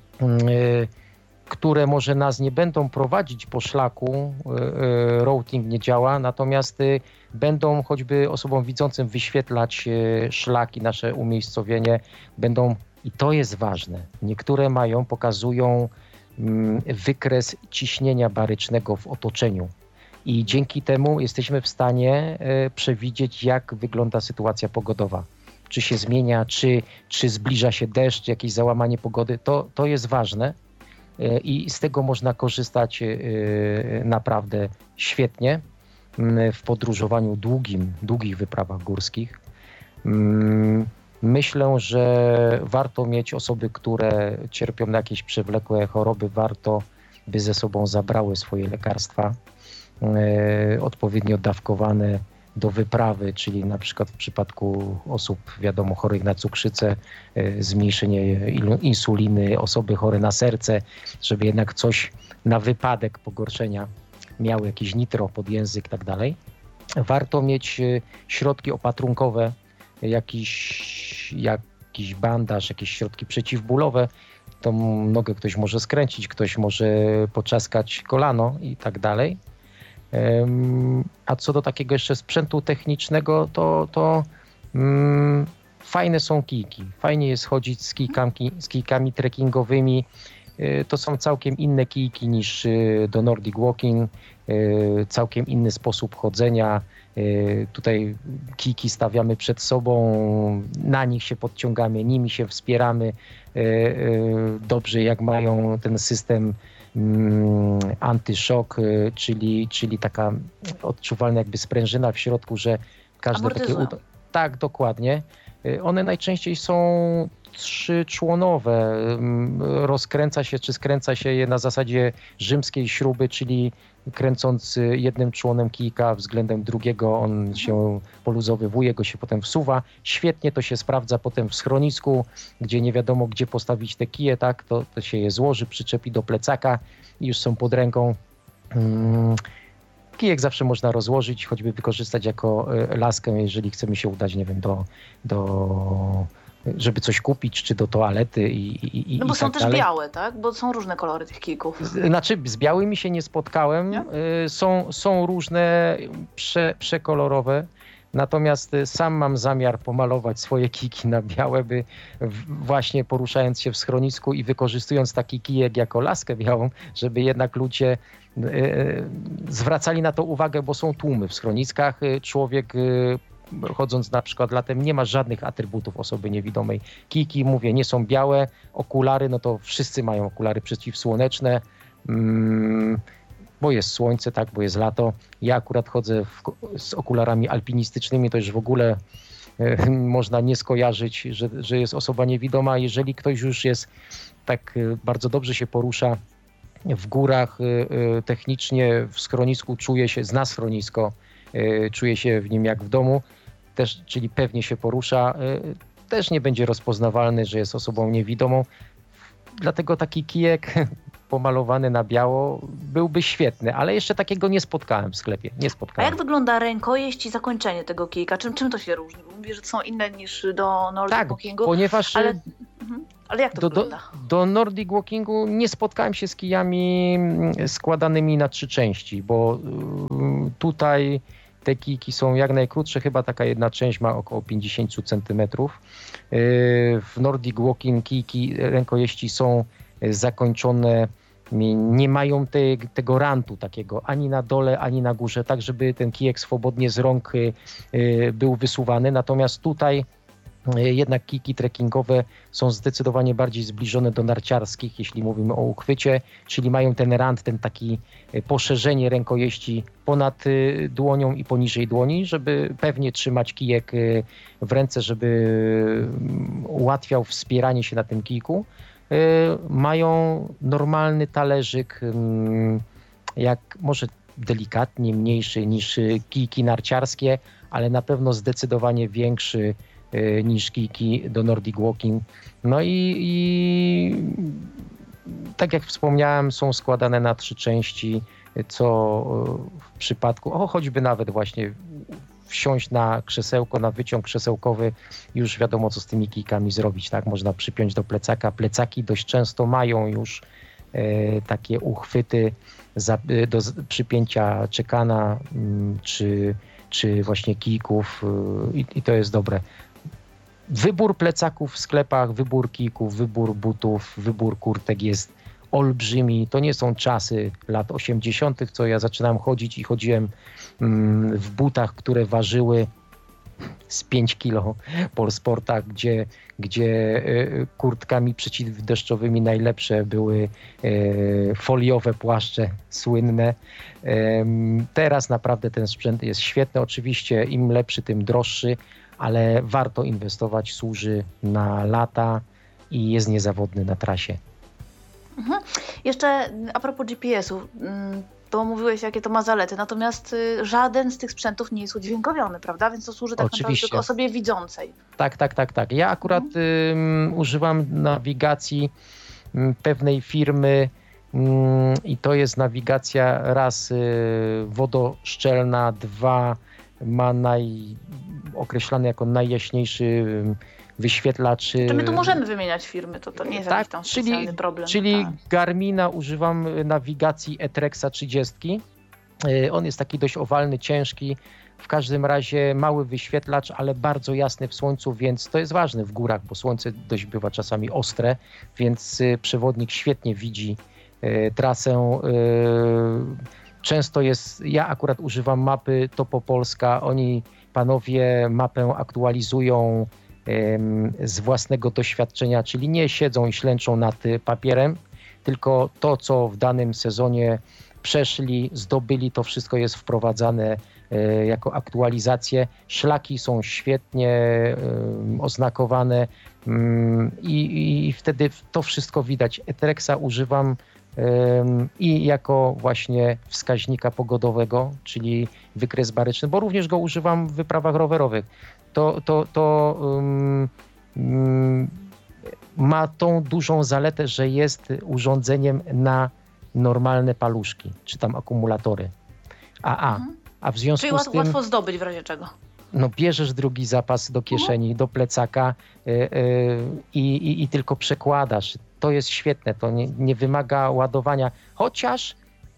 które może nas nie będą prowadzić po szlaku, routing nie działa, natomiast będą choćby osobom widzącym wyświetlać szlaki, nasze umiejscowienie, będą, i to jest ważne, niektóre mają, pokazują wykres ciśnienia barycznego w otoczeniu i dzięki temu jesteśmy w stanie przewidzieć, jak wygląda sytuacja pogodowa. Czy się zmienia, czy, czy zbliża się deszcz, jakieś załamanie pogody, to, to jest ważne. I z tego można korzystać naprawdę świetnie w podróżowaniu długim, długich wyprawach górskich. Myślę, że warto mieć osoby, które cierpią na jakieś przewlekłe choroby, warto by ze sobą zabrały swoje lekarstwa odpowiednio dawkowane do wyprawy, czyli na przykład w przypadku osób, wiadomo, chorych na cukrzycę, zmniejszenie insuliny, osoby chore na serce, żeby jednak coś na wypadek pogorszenia miały, jakieś nitro pod język i tak dalej. Warto mieć środki opatrunkowe, jakiś, jakiś bandaż, jakieś środki przeciwbólowe. Tą nogę ktoś może skręcić, ktoś może poczaskać kolano i tak dalej. A co do takiego jeszcze sprzętu technicznego, to, to mm, fajne są kijki. Fajnie jest chodzić z kijkami, z kijkami trekkingowymi. To są całkiem inne kijki niż do Nordic Walking, całkiem inny sposób chodzenia. Tutaj kijki stawiamy przed sobą, na nich się podciągamy, nimi się wspieramy. Dobrze, jak mają ten system antyszok, czyli, czyli taka odczuwalna jakby sprężyna w środku, że każde takie... Ud- tak, dokładnie. One najczęściej są trzyczłonowe. Rozkręca się czy skręca się je na zasadzie rzymskiej śruby, czyli kręcąc jednym członem kijka względem drugiego, on się poluzowywuje, go się potem wsuwa. Świetnie to się sprawdza potem w schronisku, gdzie nie wiadomo, gdzie postawić te kije, tak? To, to się je złoży, przyczepi do plecaka i już są pod ręką. Kijek zawsze można rozłożyć, choćby wykorzystać jako laskę, jeżeli chcemy się udać, nie wiem, do, do żeby coś kupić, czy do toalety i, i, i No bo i są tak też dalej. białe, tak? Bo są różne kolory tych kijków. Znaczy z białymi się nie spotkałem. Nie? Są, są różne prze, przekolorowe. Natomiast sam mam zamiar pomalować swoje kijki na białe, by właśnie poruszając się w schronisku i wykorzystując taki kijek jako laskę białą, żeby jednak ludzie zwracali na to uwagę, bo są tłumy w schroniskach. Człowiek chodząc na przykład latem nie ma żadnych atrybutów osoby niewidomej. Kijki, mówię, nie są białe, okulary, no to wszyscy mają okulary przeciwsłoneczne, bo jest słońce, tak, bo jest lato. Ja akurat chodzę w, z okularami alpinistycznymi, to już w ogóle e, można nie skojarzyć, że, że jest osoba niewidoma. Jeżeli ktoś już jest tak e, bardzo dobrze się porusza w górach, e, technicznie w schronisku czuje się, zna schronisko, e, czuje się w nim jak w domu, też, czyli pewnie się porusza, e, też nie będzie rozpoznawalny, że jest osobą niewidomą. Dlatego taki kijek pomalowany na biało byłby świetny, ale jeszcze takiego nie spotkałem w sklepie. Nie spotkałem. A jak wygląda rękojeść i zakończenie tego kijka? Czym, czym to się różni? Bo mówię, że są inne niż do Nordic tak, Walkingu. ponieważ ale, ale jak to do, wygląda? Do, do Nordic Walkingu nie spotkałem się z kijami składanymi na trzy części, bo tutaj te kijki są jak najkrótsze, chyba taka jedna część ma około pięćdziesiąt centymetrów. W Nordic Walking kijki rękojeści są zakończone, nie mają te, tego rantu takiego ani na dole, ani na górze, tak żeby ten kijek swobodnie z rąk był wysuwany. Natomiast tutaj jednak kijki trekkingowe są zdecydowanie bardziej zbliżone do narciarskich, jeśli mówimy o uchwycie, czyli mają ten rand, ten taki poszerzenie rękojeści ponad dłonią i poniżej dłoni, żeby pewnie trzymać kijek w ręce, żeby ułatwiał wspieranie się na tym kijku. Mają normalny talerzyk, jak może delikatnie mniejszy niż kijki narciarskie, ale na pewno zdecydowanie większy niż kijki do Nordic Walking. No i, i tak jak wspomniałem, są składane na trzy części, co w przypadku, o choćby nawet właśnie wsiąść na krzesełko, na wyciąg krzesełkowy, już wiadomo, co z tymi kijkami zrobić, tak? Można przypiąć do plecaka. Plecaki dość często mają już e, takie uchwyty za, do przypięcia czekana m, czy, czy właśnie kijków e, i, i to jest dobre. Wybór plecaków w sklepach, wybór kijków, wybór butów, wybór kurtek jest olbrzymi. To nie są czasy lat osiemdziesiątych, co ja zaczynałem chodzić i chodziłem mm, w butach, które ważyły z pięć kilo po sportach, gdzie, gdzie y, kurtkami przeciwdeszczowymi najlepsze były y, foliowe płaszcze słynne. Y, teraz naprawdę ten sprzęt jest świetny. Oczywiście im lepszy, tym droższy, ale warto inwestować, służy na lata i jest niezawodny na trasie. Mhm. Jeszcze a propos G P S-ów, to mówiłeś, jakie to ma zalety, natomiast żaden z tych sprzętów nie jest udźwiękowiony, prawda? Więc to służy tak Oczywiście. naprawdę tylko osobie widzącej. Tak, tak, tak, tak. Ja akurat mhm. um, używam nawigacji um, pewnej firmy um, i to jest nawigacja raz y, wodoszczelna, dwa ma naj, określany jako najjaśniejszy y, wyświetlacz. Czy my tu możemy wymieniać firmy, to, to nie jest tak, jakiś tam czyli, specjalny problem. Czyli tak. Garmina używam nawigacji Etrexa trzydzieści. On jest taki dość owalny, ciężki. W każdym razie mały wyświetlacz, ale bardzo jasny w słońcu, więc to jest ważne w górach, bo słońce dość bywa czasami ostre, więc przewodnik świetnie widzi trasę. Często jest, ja akurat używam mapy Topo Polska, oni panowie mapę aktualizują z własnego doświadczenia, czyli nie siedzą i ślęczą nad papierem, tylko to, co w danym sezonie przeszli, zdobyli, to wszystko jest wprowadzane jako aktualizacje. Szlaki są świetnie oznakowane i, i wtedy to wszystko widać. Etrexa używam i jako właśnie wskaźnika pogodowego, czyli wykres baryczny, bo również go używam w wyprawach rowerowych. To, to, to um, um, ma tą dużą zaletę, że jest urządzeniem na normalne paluszki, czy tam akumulatory. A, a, mhm. a w związku Czyli z tym... łatwo zdobyć w razie czego. No bierzesz drugi zapas do kieszeni, mhm. do plecaka y, y, i, i tylko przekładasz. To jest świetne, to nie, nie wymaga ładowania, chociaż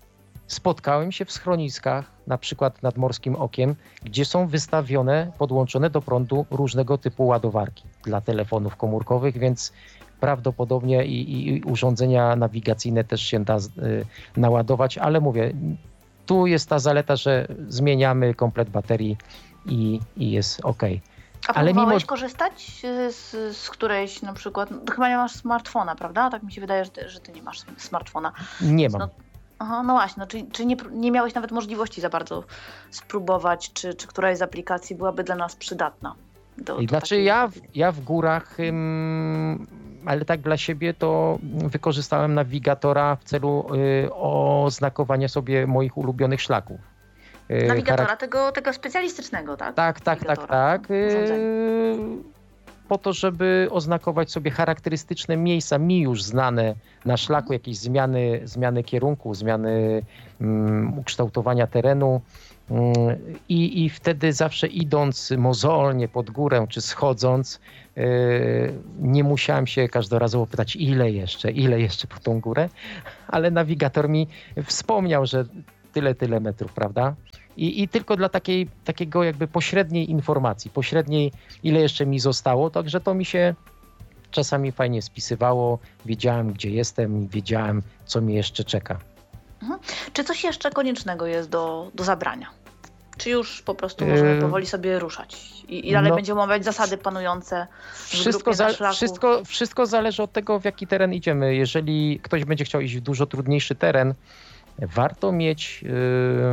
spotkałem się w schroniskach, na przykład nad Morskim Okiem, gdzie są wystawione, podłączone do prądu różnego typu ładowarki dla telefonów komórkowych, więc prawdopodobnie i, i urządzenia nawigacyjne też się da y, naładować, ale mówię, tu jest ta zaleta, że zmieniamy komplet baterii i, i jest ok. A ale próbowałeś mimo... korzystać z, z którejś na przykład, no, chyba nie masz smartfona, prawda? Tak mi się wydaje, że ty, że ty nie masz smartfona. Nie mam. No, aha, no właśnie, no, czy, czy nie, nie miałeś nawet możliwości za bardzo spróbować, czy, czy któraś z aplikacji byłaby dla nas przydatna? Do, do znaczy takiej... ja, w, ja w górach, ym, ale tak dla siebie to wykorzystałem nawigatora w celu y, oznakowania sobie moich ulubionych szlaków. Nawigatora, Charak- tego, tego specjalistycznego, tak? Tak, tak, tak, tak. Yy, po to, żeby oznakować sobie charakterystyczne miejsca, mi już znane na szlaku, jakieś zmiany, zmiany kierunku, zmiany um, ukształtowania terenu. Um, i, I wtedy zawsze idąc mozolnie pod górę, czy schodząc, yy, nie musiałem się każdorazowo pytać, ile jeszcze, ile jeszcze po tą górę, ale nawigator mi wspomniał, że tyle, tyle metrów, prawda? I, I tylko dla takiej, takiego jakby pośredniej informacji, pośredniej, ile jeszcze mi zostało, także to mi się czasami fajnie spisywało, wiedziałem, gdzie jestem, wiedziałem, co mnie jeszcze czeka. Mhm. Czy coś jeszcze koniecznego jest do, do zabrania? Czy już po prostu możemy yy... powoli sobie ruszać i, i dalej no, będziemy omawiać zasady panujące wszystko, za, wszystko, wszystko zależy od tego, w jaki teren idziemy. Jeżeli ktoś będzie chciał iść w dużo trudniejszy teren, warto mieć yy,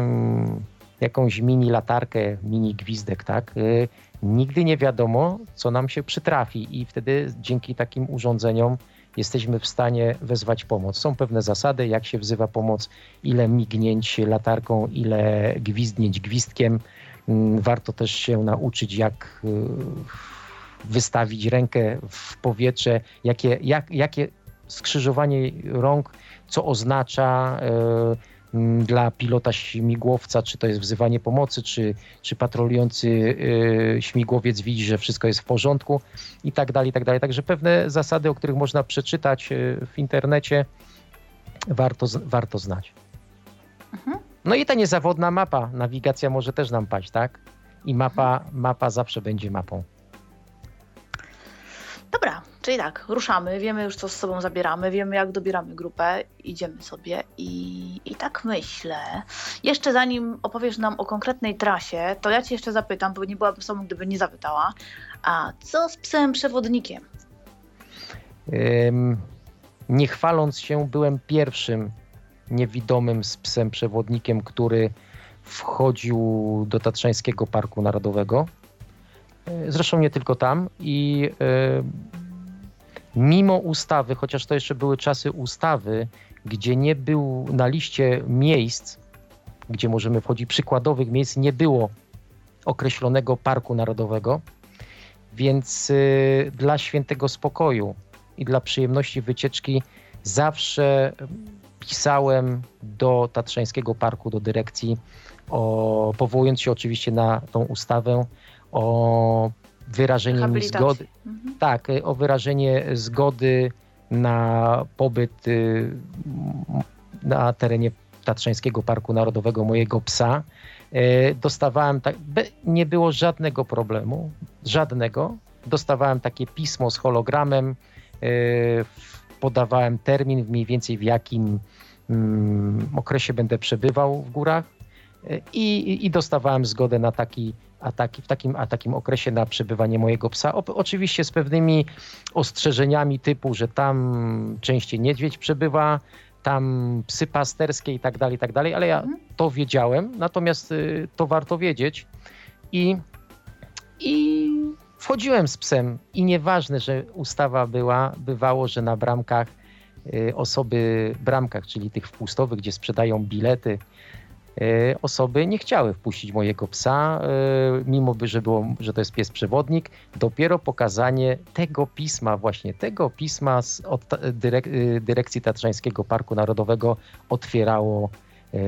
jakąś mini latarkę, mini gwizdek, tak? Yy, nigdy nie wiadomo, co nam się przytrafi i wtedy dzięki takim urządzeniom jesteśmy w stanie wezwać pomoc. Są pewne zasady, jak się wzywa pomoc, ile mignięć latarką, ile gwizdnięć gwizdkiem. Yy, warto też się nauczyć, jak yy, wystawić rękę w powietrze, jakie, jak, jakie skrzyżowanie rąk, co oznacza y, y, dla pilota śmigłowca, czy to jest wzywanie pomocy, czy, czy patrolujący y, śmigłowiec widzi, że wszystko jest w porządku i tak dalej, i tak dalej. Także pewne zasady, o których można przeczytać y, w internecie, warto, warto znać. Mhm. No i ta niezawodna mapa, nawigacja może też nam paść, tak? I mapa, mapa zawsze będzie mapą. Dobra, czyli tak, ruszamy, wiemy już, co z sobą zabieramy, wiemy, jak dobieramy grupę, idziemy sobie i, i tak myślę. Jeszcze zanim opowiesz nam o konkretnej trasie, to ja cię jeszcze zapytam, bo nie byłabym sobą, gdyby nie zapytała, a co z psem przewodnikiem? Um, nie chwaląc się, byłem pierwszym niewidomym z psem przewodnikiem, który wchodził do Tatrzańskiego Parku Narodowego. Zresztą nie tylko tam i y, mimo ustawy, chociaż to jeszcze były czasy ustawy, gdzie nie był na liście miejsc, gdzie możemy wchodzić, przykładowych miejsc, nie było określonego parku narodowego, więc y, dla świętego spokoju i dla przyjemności wycieczki zawsze pisałem do Tatrzańskiego Parku, do dyrekcji, o, powołując się oczywiście na tą ustawę, o wyrażenie mi zgody, mhm. tak, o wyrażenie zgody na pobyt y, na terenie Tatrzańskiego Parku Narodowego mojego psa. Y, dostawałem, tak, nie było żadnego problemu, żadnego. Dostawałem takie pismo z hologramem, y, podawałem termin mniej więcej w jakim y, okresie będę przebywał w górach y, i, i dostawałem zgodę na taki A taki, w takim, a takim okresie na przebywanie mojego psa. O, oczywiście z pewnymi ostrzeżeniami typu, że tam częściej niedźwiedź przebywa, tam psy pasterskie i tak dalej, i tak dalej, ale ja mhm. to wiedziałem, natomiast y, to warto wiedzieć i, i wchodziłem z psem i nieważne, że ustawa była, bywało, że na bramkach y, osoby, bramkach, czyli tych wpustowych, gdzie sprzedają bilety, osoby nie chciały wpuścić mojego psa, mimo by, że, było, że to jest pies przewodnik. Dopiero pokazanie tego pisma, właśnie tego pisma z, od dyrek, dyrekcji Tatrzańskiego Parku Narodowego otwierało e,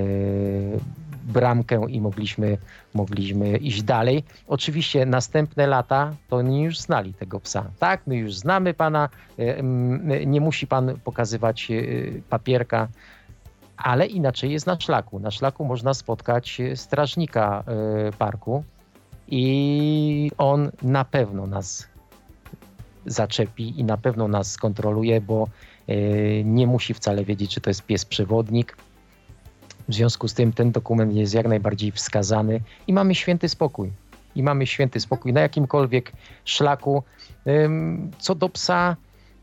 bramkę i mogliśmy, mogliśmy iść dalej. Oczywiście następne lata to oni już znali tego psa. Tak, my już znamy pana, e, nie musi pan pokazywać papierka, Ale inaczej jest na szlaku. Na szlaku można spotkać strażnika parku i on na pewno nas zaczepi i na pewno nas skontroluje, bo nie musi wcale wiedzieć, czy to jest pies przewodnik. W związku z tym ten dokument jest jak najbardziej wskazany i mamy święty spokój. I mamy święty spokój na jakimkolwiek szlaku. Co do psa,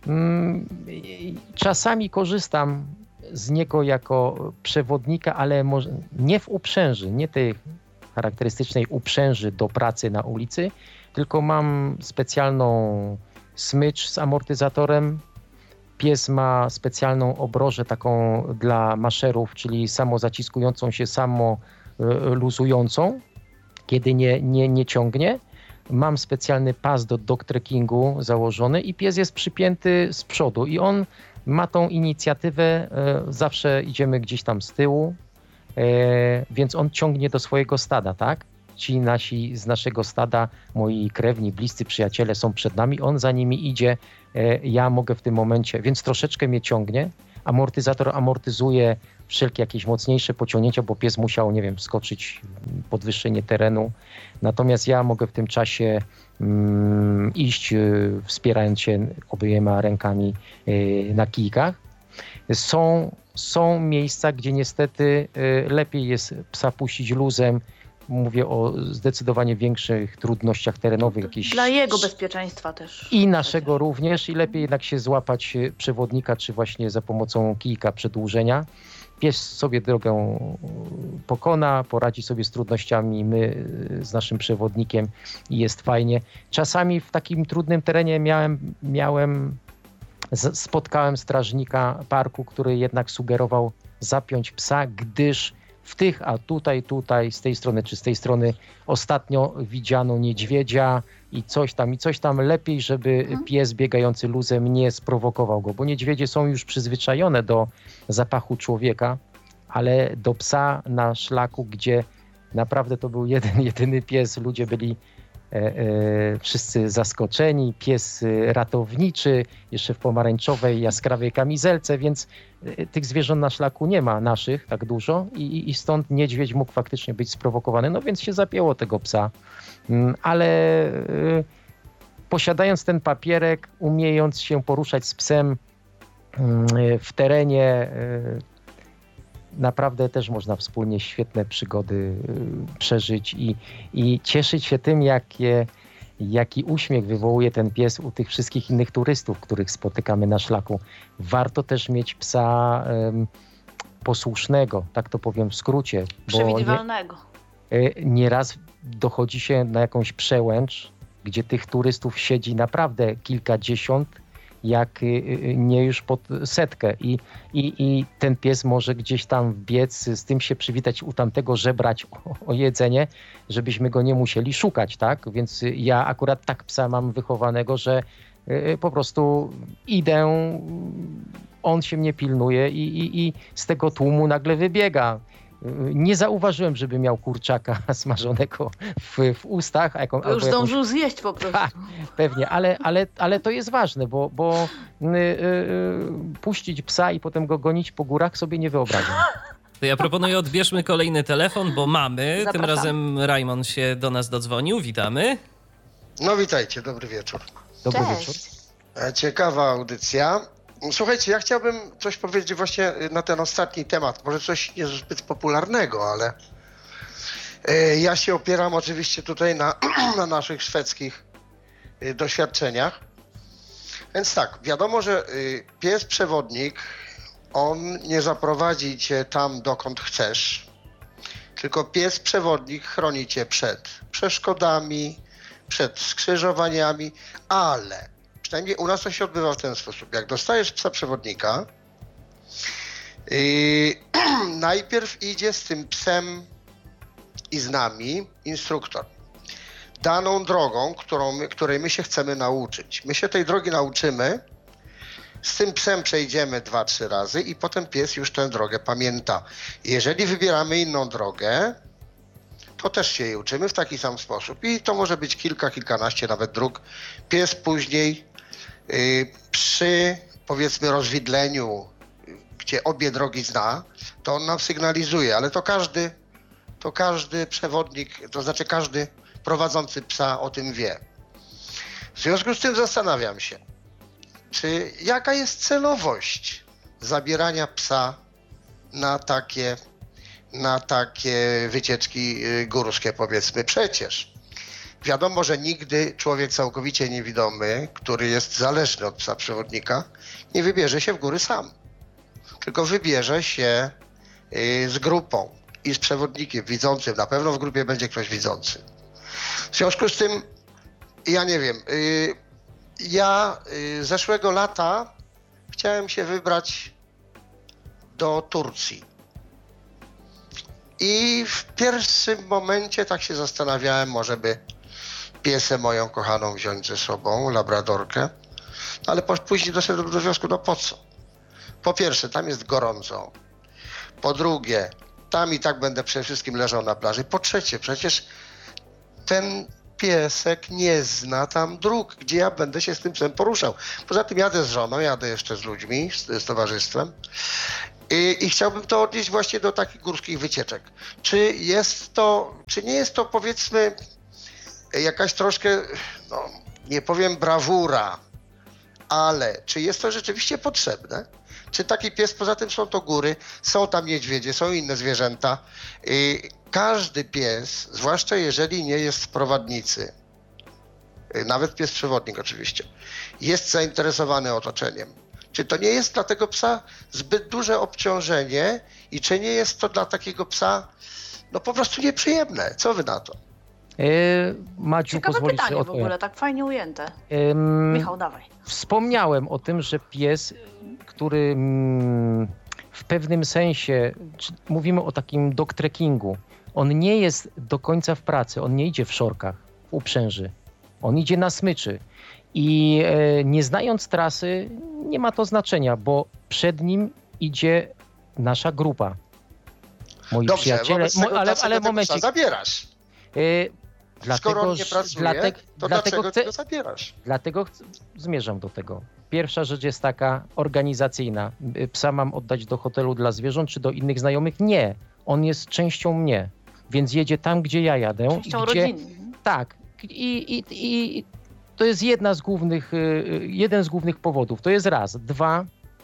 czasami korzystam z niego jako przewodnika, ale może nie w uprzęży, nie tej charakterystycznej uprzęży do pracy na ulicy, tylko mam specjalną smycz z amortyzatorem. Pies ma specjalną obrożę taką dla maszerów, czyli samozaciskującą się, samo luzującą, kiedy nie, nie, nie ciągnie. Mam specjalny pas do dog trekkingu założony i pies jest przypięty z przodu i on ma tą inicjatywę, zawsze idziemy gdzieś tam z tyłu, więc on ciągnie do swojego stada, tak? Ci nasi z naszego stada, moi krewni, bliscy przyjaciele są przed nami, on za nimi idzie, ja mogę w tym momencie, więc troszeczkę mnie ciągnie. Amortyzator amortyzuje wszelkie jakieś mocniejsze pociągnięcia, bo pies musiał, nie wiem, wskoczyć, podwyższenie terenu. Natomiast ja mogę w tym czasie mm, iść, y, wspierając się obiema rękami y, na kijkach. Są, są miejsca, gdzie niestety y, lepiej jest psa puścić luzem. Mówię o zdecydowanie większych trudnościach terenowych. Jakieś... Dla jego bezpieczeństwa też. I naszego również. I lepiej jednak się złapać przewodnika, czy właśnie za pomocą kijka przedłużenia. Pies sobie drogę pokona, poradzi sobie z trudnościami, my z naszym przewodnikiem i jest fajnie. Czasami w takim trudnym terenie miałem, miałem spotkałem strażnika parku, który jednak sugerował zapiąć psa, gdyż w tych, a tutaj, tutaj, z tej strony czy z tej strony ostatnio widziano niedźwiedzia i coś tam, i coś tam. Lepiej, żeby mhm. pies biegający luzem nie sprowokował go, bo niedźwiedzie są już przyzwyczajone do zapachu człowieka, ale do psa na szlaku, gdzie naprawdę to był jeden, jedyny pies, ludzie byli e, e, wszyscy zaskoczeni, pies ratowniczy, jeszcze w pomarańczowej, jaskrawej kamizelce, więc tych zwierząt na szlaku nie ma naszych tak dużo i, i stąd niedźwiedź mógł faktycznie być sprowokowany, no więc się zapięło tego psa, ale y, posiadając ten papierek, umiejąc się poruszać z psem y, w terenie, y, naprawdę też można wspólnie świetne przygody y, przeżyć i, i cieszyć się tym, jakie jaki uśmiech wywołuje ten pies u tych wszystkich innych turystów, których spotykamy na szlaku. Warto też mieć psa um, posłusznego, tak to powiem w skrócie. Przewidywalnego. Bo nie, nieraz dochodzi się na jakąś przełęcz, gdzie tych turystów siedzi naprawdę kilkadziesiąt, jak nie już pod setkę. I, i, i ten pies może gdzieś tam biec, z tym się przywitać, u tamtego żebrać o, o jedzenie, żebyśmy go nie musieli szukać, tak? Więc ja akurat tak psa mam wychowanego, że y, po prostu idę, on się mnie pilnuje i, i, i z tego tłumu nagle wybiega. Nie zauważyłem, żeby miał kurczaka smażonego w, w ustach. A jaką, to już zdążył jakąś... zjeść po prostu. Ha, pewnie, ale, ale, ale to jest ważne, bo, bo yy, yy, puścić psa i potem go gonić po górach sobie nie wyobrażam. To ja proponuję, odbierzmy kolejny telefon, bo mamy. Zapraszam. Tym razem Rajmon się do nas dodzwonił. Witamy. No witajcie, dobry wieczór. Dobry Cześć. wieczór. Ciekawa audycja. Słuchajcie, ja chciałbym coś powiedzieć właśnie na ten ostatni temat. Może coś niezbyt popularnego, ale ja się opieram oczywiście tutaj na, na naszych szwedzkich doświadczeniach. Więc tak, wiadomo, że pies przewodnik, on nie zaprowadzi cię tam, dokąd chcesz, tylko pies przewodnik chroni cię przed przeszkodami, przed skrzyżowaniami, ale przynajmniej u nas to się odbywa w ten sposób. Jak dostajesz psa przewodnika, yy, najpierw idzie z tym psem i z nami instruktor. Daną drogą, którą my, której my się chcemy nauczyć. My się tej drogi nauczymy, z tym psem przejdziemy dwa, trzy razy i potem pies już tę drogę pamięta. Jeżeli wybieramy inną drogę, to też się jej uczymy w taki sam sposób. I to może być kilka, kilkanaście nawet dróg. Pies później yy, przy, powiedzmy, rozwidleniu, gdzie obie drogi zna, to on nam sygnalizuje, ale to każdy, to każdy przewodnik, to znaczy każdy prowadzący psa o tym wie. W związku z tym zastanawiam się, czy jaka jest celowość zabierania psa na takie, na takie wycieczki górskie, powiedzmy. Przecież wiadomo, że nigdy człowiek całkowicie niewidomy, który jest zależny od psa przewodnika, nie wybierze się w góry sam, tylko wybierze się z grupą i z przewodnikiem widzącym. Na pewno w grupie będzie ktoś widzący. W związku z tym, ja nie wiem, ja zeszłego lata chciałem się wybrać do Turcji. I w pierwszym momencie tak się zastanawiałem, może by piesę moją kochaną wziąć ze sobą, labradorkę, ale później doszedłem do wniosku, no po co? Po pierwsze, tam jest gorąco. Po drugie, tam i tak będę przede wszystkim leżał na plaży. Po trzecie, przecież ten piesek nie zna tam dróg, gdzie ja będę się z tym psem poruszał. Poza tym jadę z żoną, jadę jeszcze z ludźmi, z, z towarzystwem i, i chciałbym to odnieść właśnie do takich górskich wycieczek. Czy jest to, czy nie jest to, powiedzmy, jakaś troszkę, no nie powiem brawura, ale czy jest to rzeczywiście potrzebne? Czy taki pies, poza tym są to góry, są tam niedźwiedzie, są inne zwierzęta. I każdy pies, zwłaszcza jeżeli nie jest w prowadnicy, nawet pies przewodnik oczywiście, jest zainteresowany otoczeniem. Czy to nie jest dla tego psa zbyt duże obciążenie i czy nie jest to dla takiego psa no po prostu nieprzyjemne? Co wy na to? Yy, Maciu, Ciekawe pozwolisz pytanie sobie w ogóle, tak fajnie ujęte. Yy, Michał, dawaj. Wspomniałem o tym, że pies, który mm, w pewnym sensie, czy mówimy o takim dog trekkingu, on nie jest do końca w pracy, on nie idzie w szorkach, w uprzęży, on idzie na smyczy i e, nie znając trasy nie ma to znaczenia, bo przed nim idzie nasza grupa. Moi Dobrze, przyjaciele, wobec tego mo, ale, ale tego momencik. psa zabierasz. E, dlatego, Skoro on nie pracuje, dlatego, to dlatego dlaczego chcę, go zabierasz? Dlatego chcę, zmierzam do tego. Pierwsza rzecz jest taka organizacyjna. Psa mam oddać do hotelu dla zwierząt czy do innych znajomych? Nie. On jest częścią mnie, więc jedzie tam, gdzie ja jadę. Częścią gdzie, rodziny. Tak. I, i, i to jest jedna z głównych, jeden z głównych powodów. To jest raz. Dwa.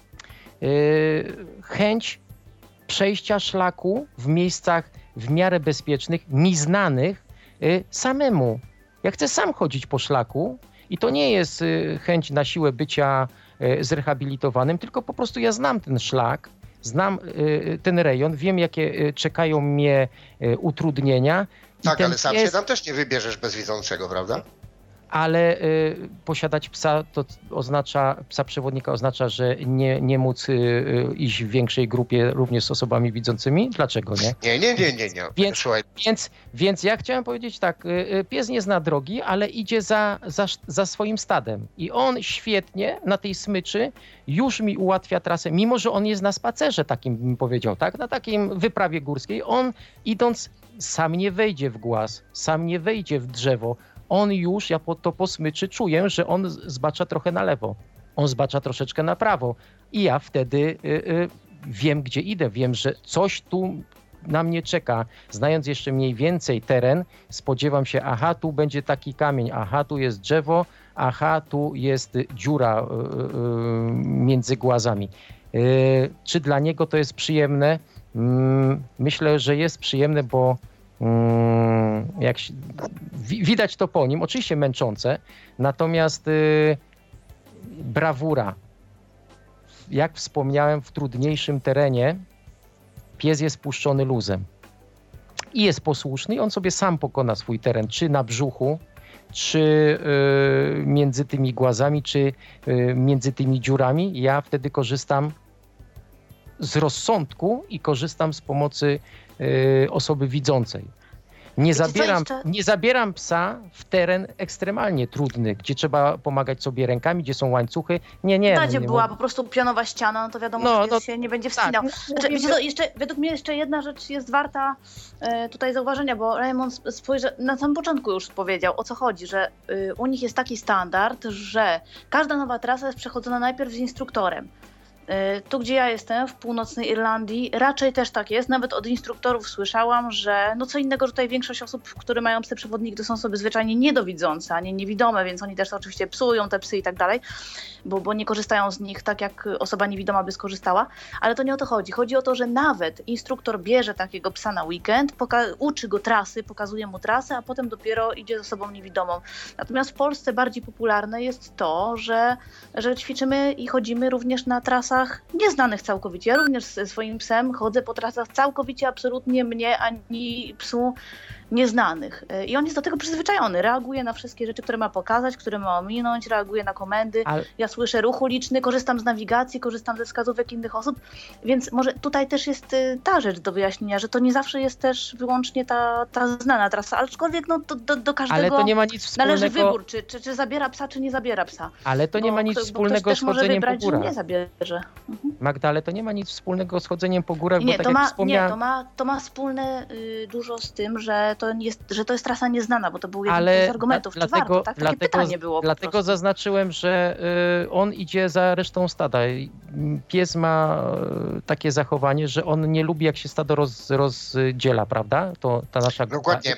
Chęć przejścia szlaku w miejscach w miarę bezpiecznych, mi znanych, samemu. Ja chcę sam chodzić po szlaku i to nie jest chęć na siłę bycia zrehabilitowanym, tylko po prostu ja znam ten szlak, znam ten rejon, wiem jakie czekają mnie utrudnienia. Tak, ale sam pies, się tam też nie wybierzesz bez widzącego, prawda? Ale y, posiadać psa to oznacza, psa przewodnika oznacza, że nie, nie móc y, y, iść w większej grupie również z osobami widzącymi? Dlaczego nie? Nie, nie, nie, nie, nie. Więc, Słuchaj. więc, więc ja chciałem powiedzieć tak, y, pies nie zna drogi, ale idzie za, za, za swoim stadem i on świetnie na tej smyczy już mi ułatwia trasę, mimo że on jest na spacerze takim, bym powiedział, tak, na takim wyprawie górskiej, on idąc sam nie wejdzie w głaz, sam nie wejdzie w drzewo. On już, ja po, to po smyczy czuję, że on zbacza trochę na lewo, on zbacza troszeczkę na prawo i ja wtedy y, y, wiem, gdzie idę, wiem, że coś tu na mnie czeka. Znając jeszcze mniej więcej teren, spodziewam się, aha, tu będzie taki kamień, aha, tu jest drzewo, aha, tu jest dziura y, y, między głazami. Y, czy dla niego to jest przyjemne? Y, myślę, że jest przyjemne, bo jak się, widać to po nim, oczywiście męczące, natomiast y, brawura. Jak wspomniałem, w trudniejszym terenie pies jest puszczony luzem i jest posłuszny i on sobie sam pokona swój teren, czy na brzuchu, czy y, między tymi głazami, czy y, między tymi dziurami. Ja wtedy korzystam z rozsądku i korzystam z pomocy y, osoby widzącej. Nie zabieram, jeszcze... nie zabieram psa w teren ekstremalnie trudny, gdzie trzeba pomagać sobie rękami, gdzie są łańcuchy. Nie, nie. Gdzie no, nie była mo- po prostu pionowa ściana, no to wiadomo, No, że pies no, się nie będzie tak. wspinał. No, Znaczy, wiecie co, jeszcze, według mnie jeszcze jedna rzecz jest warta e, tutaj zauważenia, bo Raymond spojrzy, na samym początku już powiedział, o co chodzi, że y, u nich jest taki standard, że każda nowa trasa jest przechodzona najpierw z instruktorem. Tu, gdzie ja jestem, w północnej Irlandii, raczej też tak jest. Nawet od instruktorów słyszałam, że no co innego, że tutaj większość osób, które mają psy przewodniki, to są osoby zwyczajnie niedowidzące, a nie niewidome, więc oni też to oczywiście psują te psy i tak dalej, bo, bo nie korzystają z nich tak, jak osoba niewidoma by skorzystała. Ale to nie o to chodzi. Chodzi o to, że nawet instruktor bierze takiego psa na weekend, poka- uczy go trasy, pokazuje mu trasę, a potem dopiero idzie z osobą niewidomą. Natomiast w Polsce bardziej popularne jest to, że, że ćwiczymy i chodzimy również na trasach nieznanych całkowicie. Ja również ze swoim psem chodzę po trasach całkowicie, absolutnie mnie ani psu nieznanych. I on jest do tego przyzwyczajony. Reaguje na wszystkie rzeczy, które ma pokazać, które ma ominąć, reaguje na komendy. Ale... Ja słyszę ruch uliczny, korzystam z nawigacji, korzystam ze wskazówek innych osób, więc może tutaj też jest ta rzecz do wyjaśnienia, że to nie zawsze jest też wyłącznie ta, ta znana trasa, aczkolwiek no, do, do, do każdego ale to nie ma nic wspólnego... należy wybór, czy, czy, czy zabiera psa, czy nie zabiera psa. Ale to nie bo, ma nic bo wspólnego z chodzeniem wybrać, po górach. nie zabierze. Mhm. Magda, ale to nie ma nic wspólnego z chodzeniem po górach, Nie, bo tak to jak ma, wspomniałem... nie, to ma, to ma wspólne y, dużo z tym, że to, jest, że to jest trasa nieznana, bo to był jeden ale z argumentów, dla, czy warto, dlatego, tak? Takie dlatego, pytanie było Dlatego po prostu. zaznaczyłem, że y, on idzie za resztą stada. Pies ma y, takie zachowanie, że on nie lubi, jak się stado roz, rozdziela, prawda? To ta nasza Dokładnie.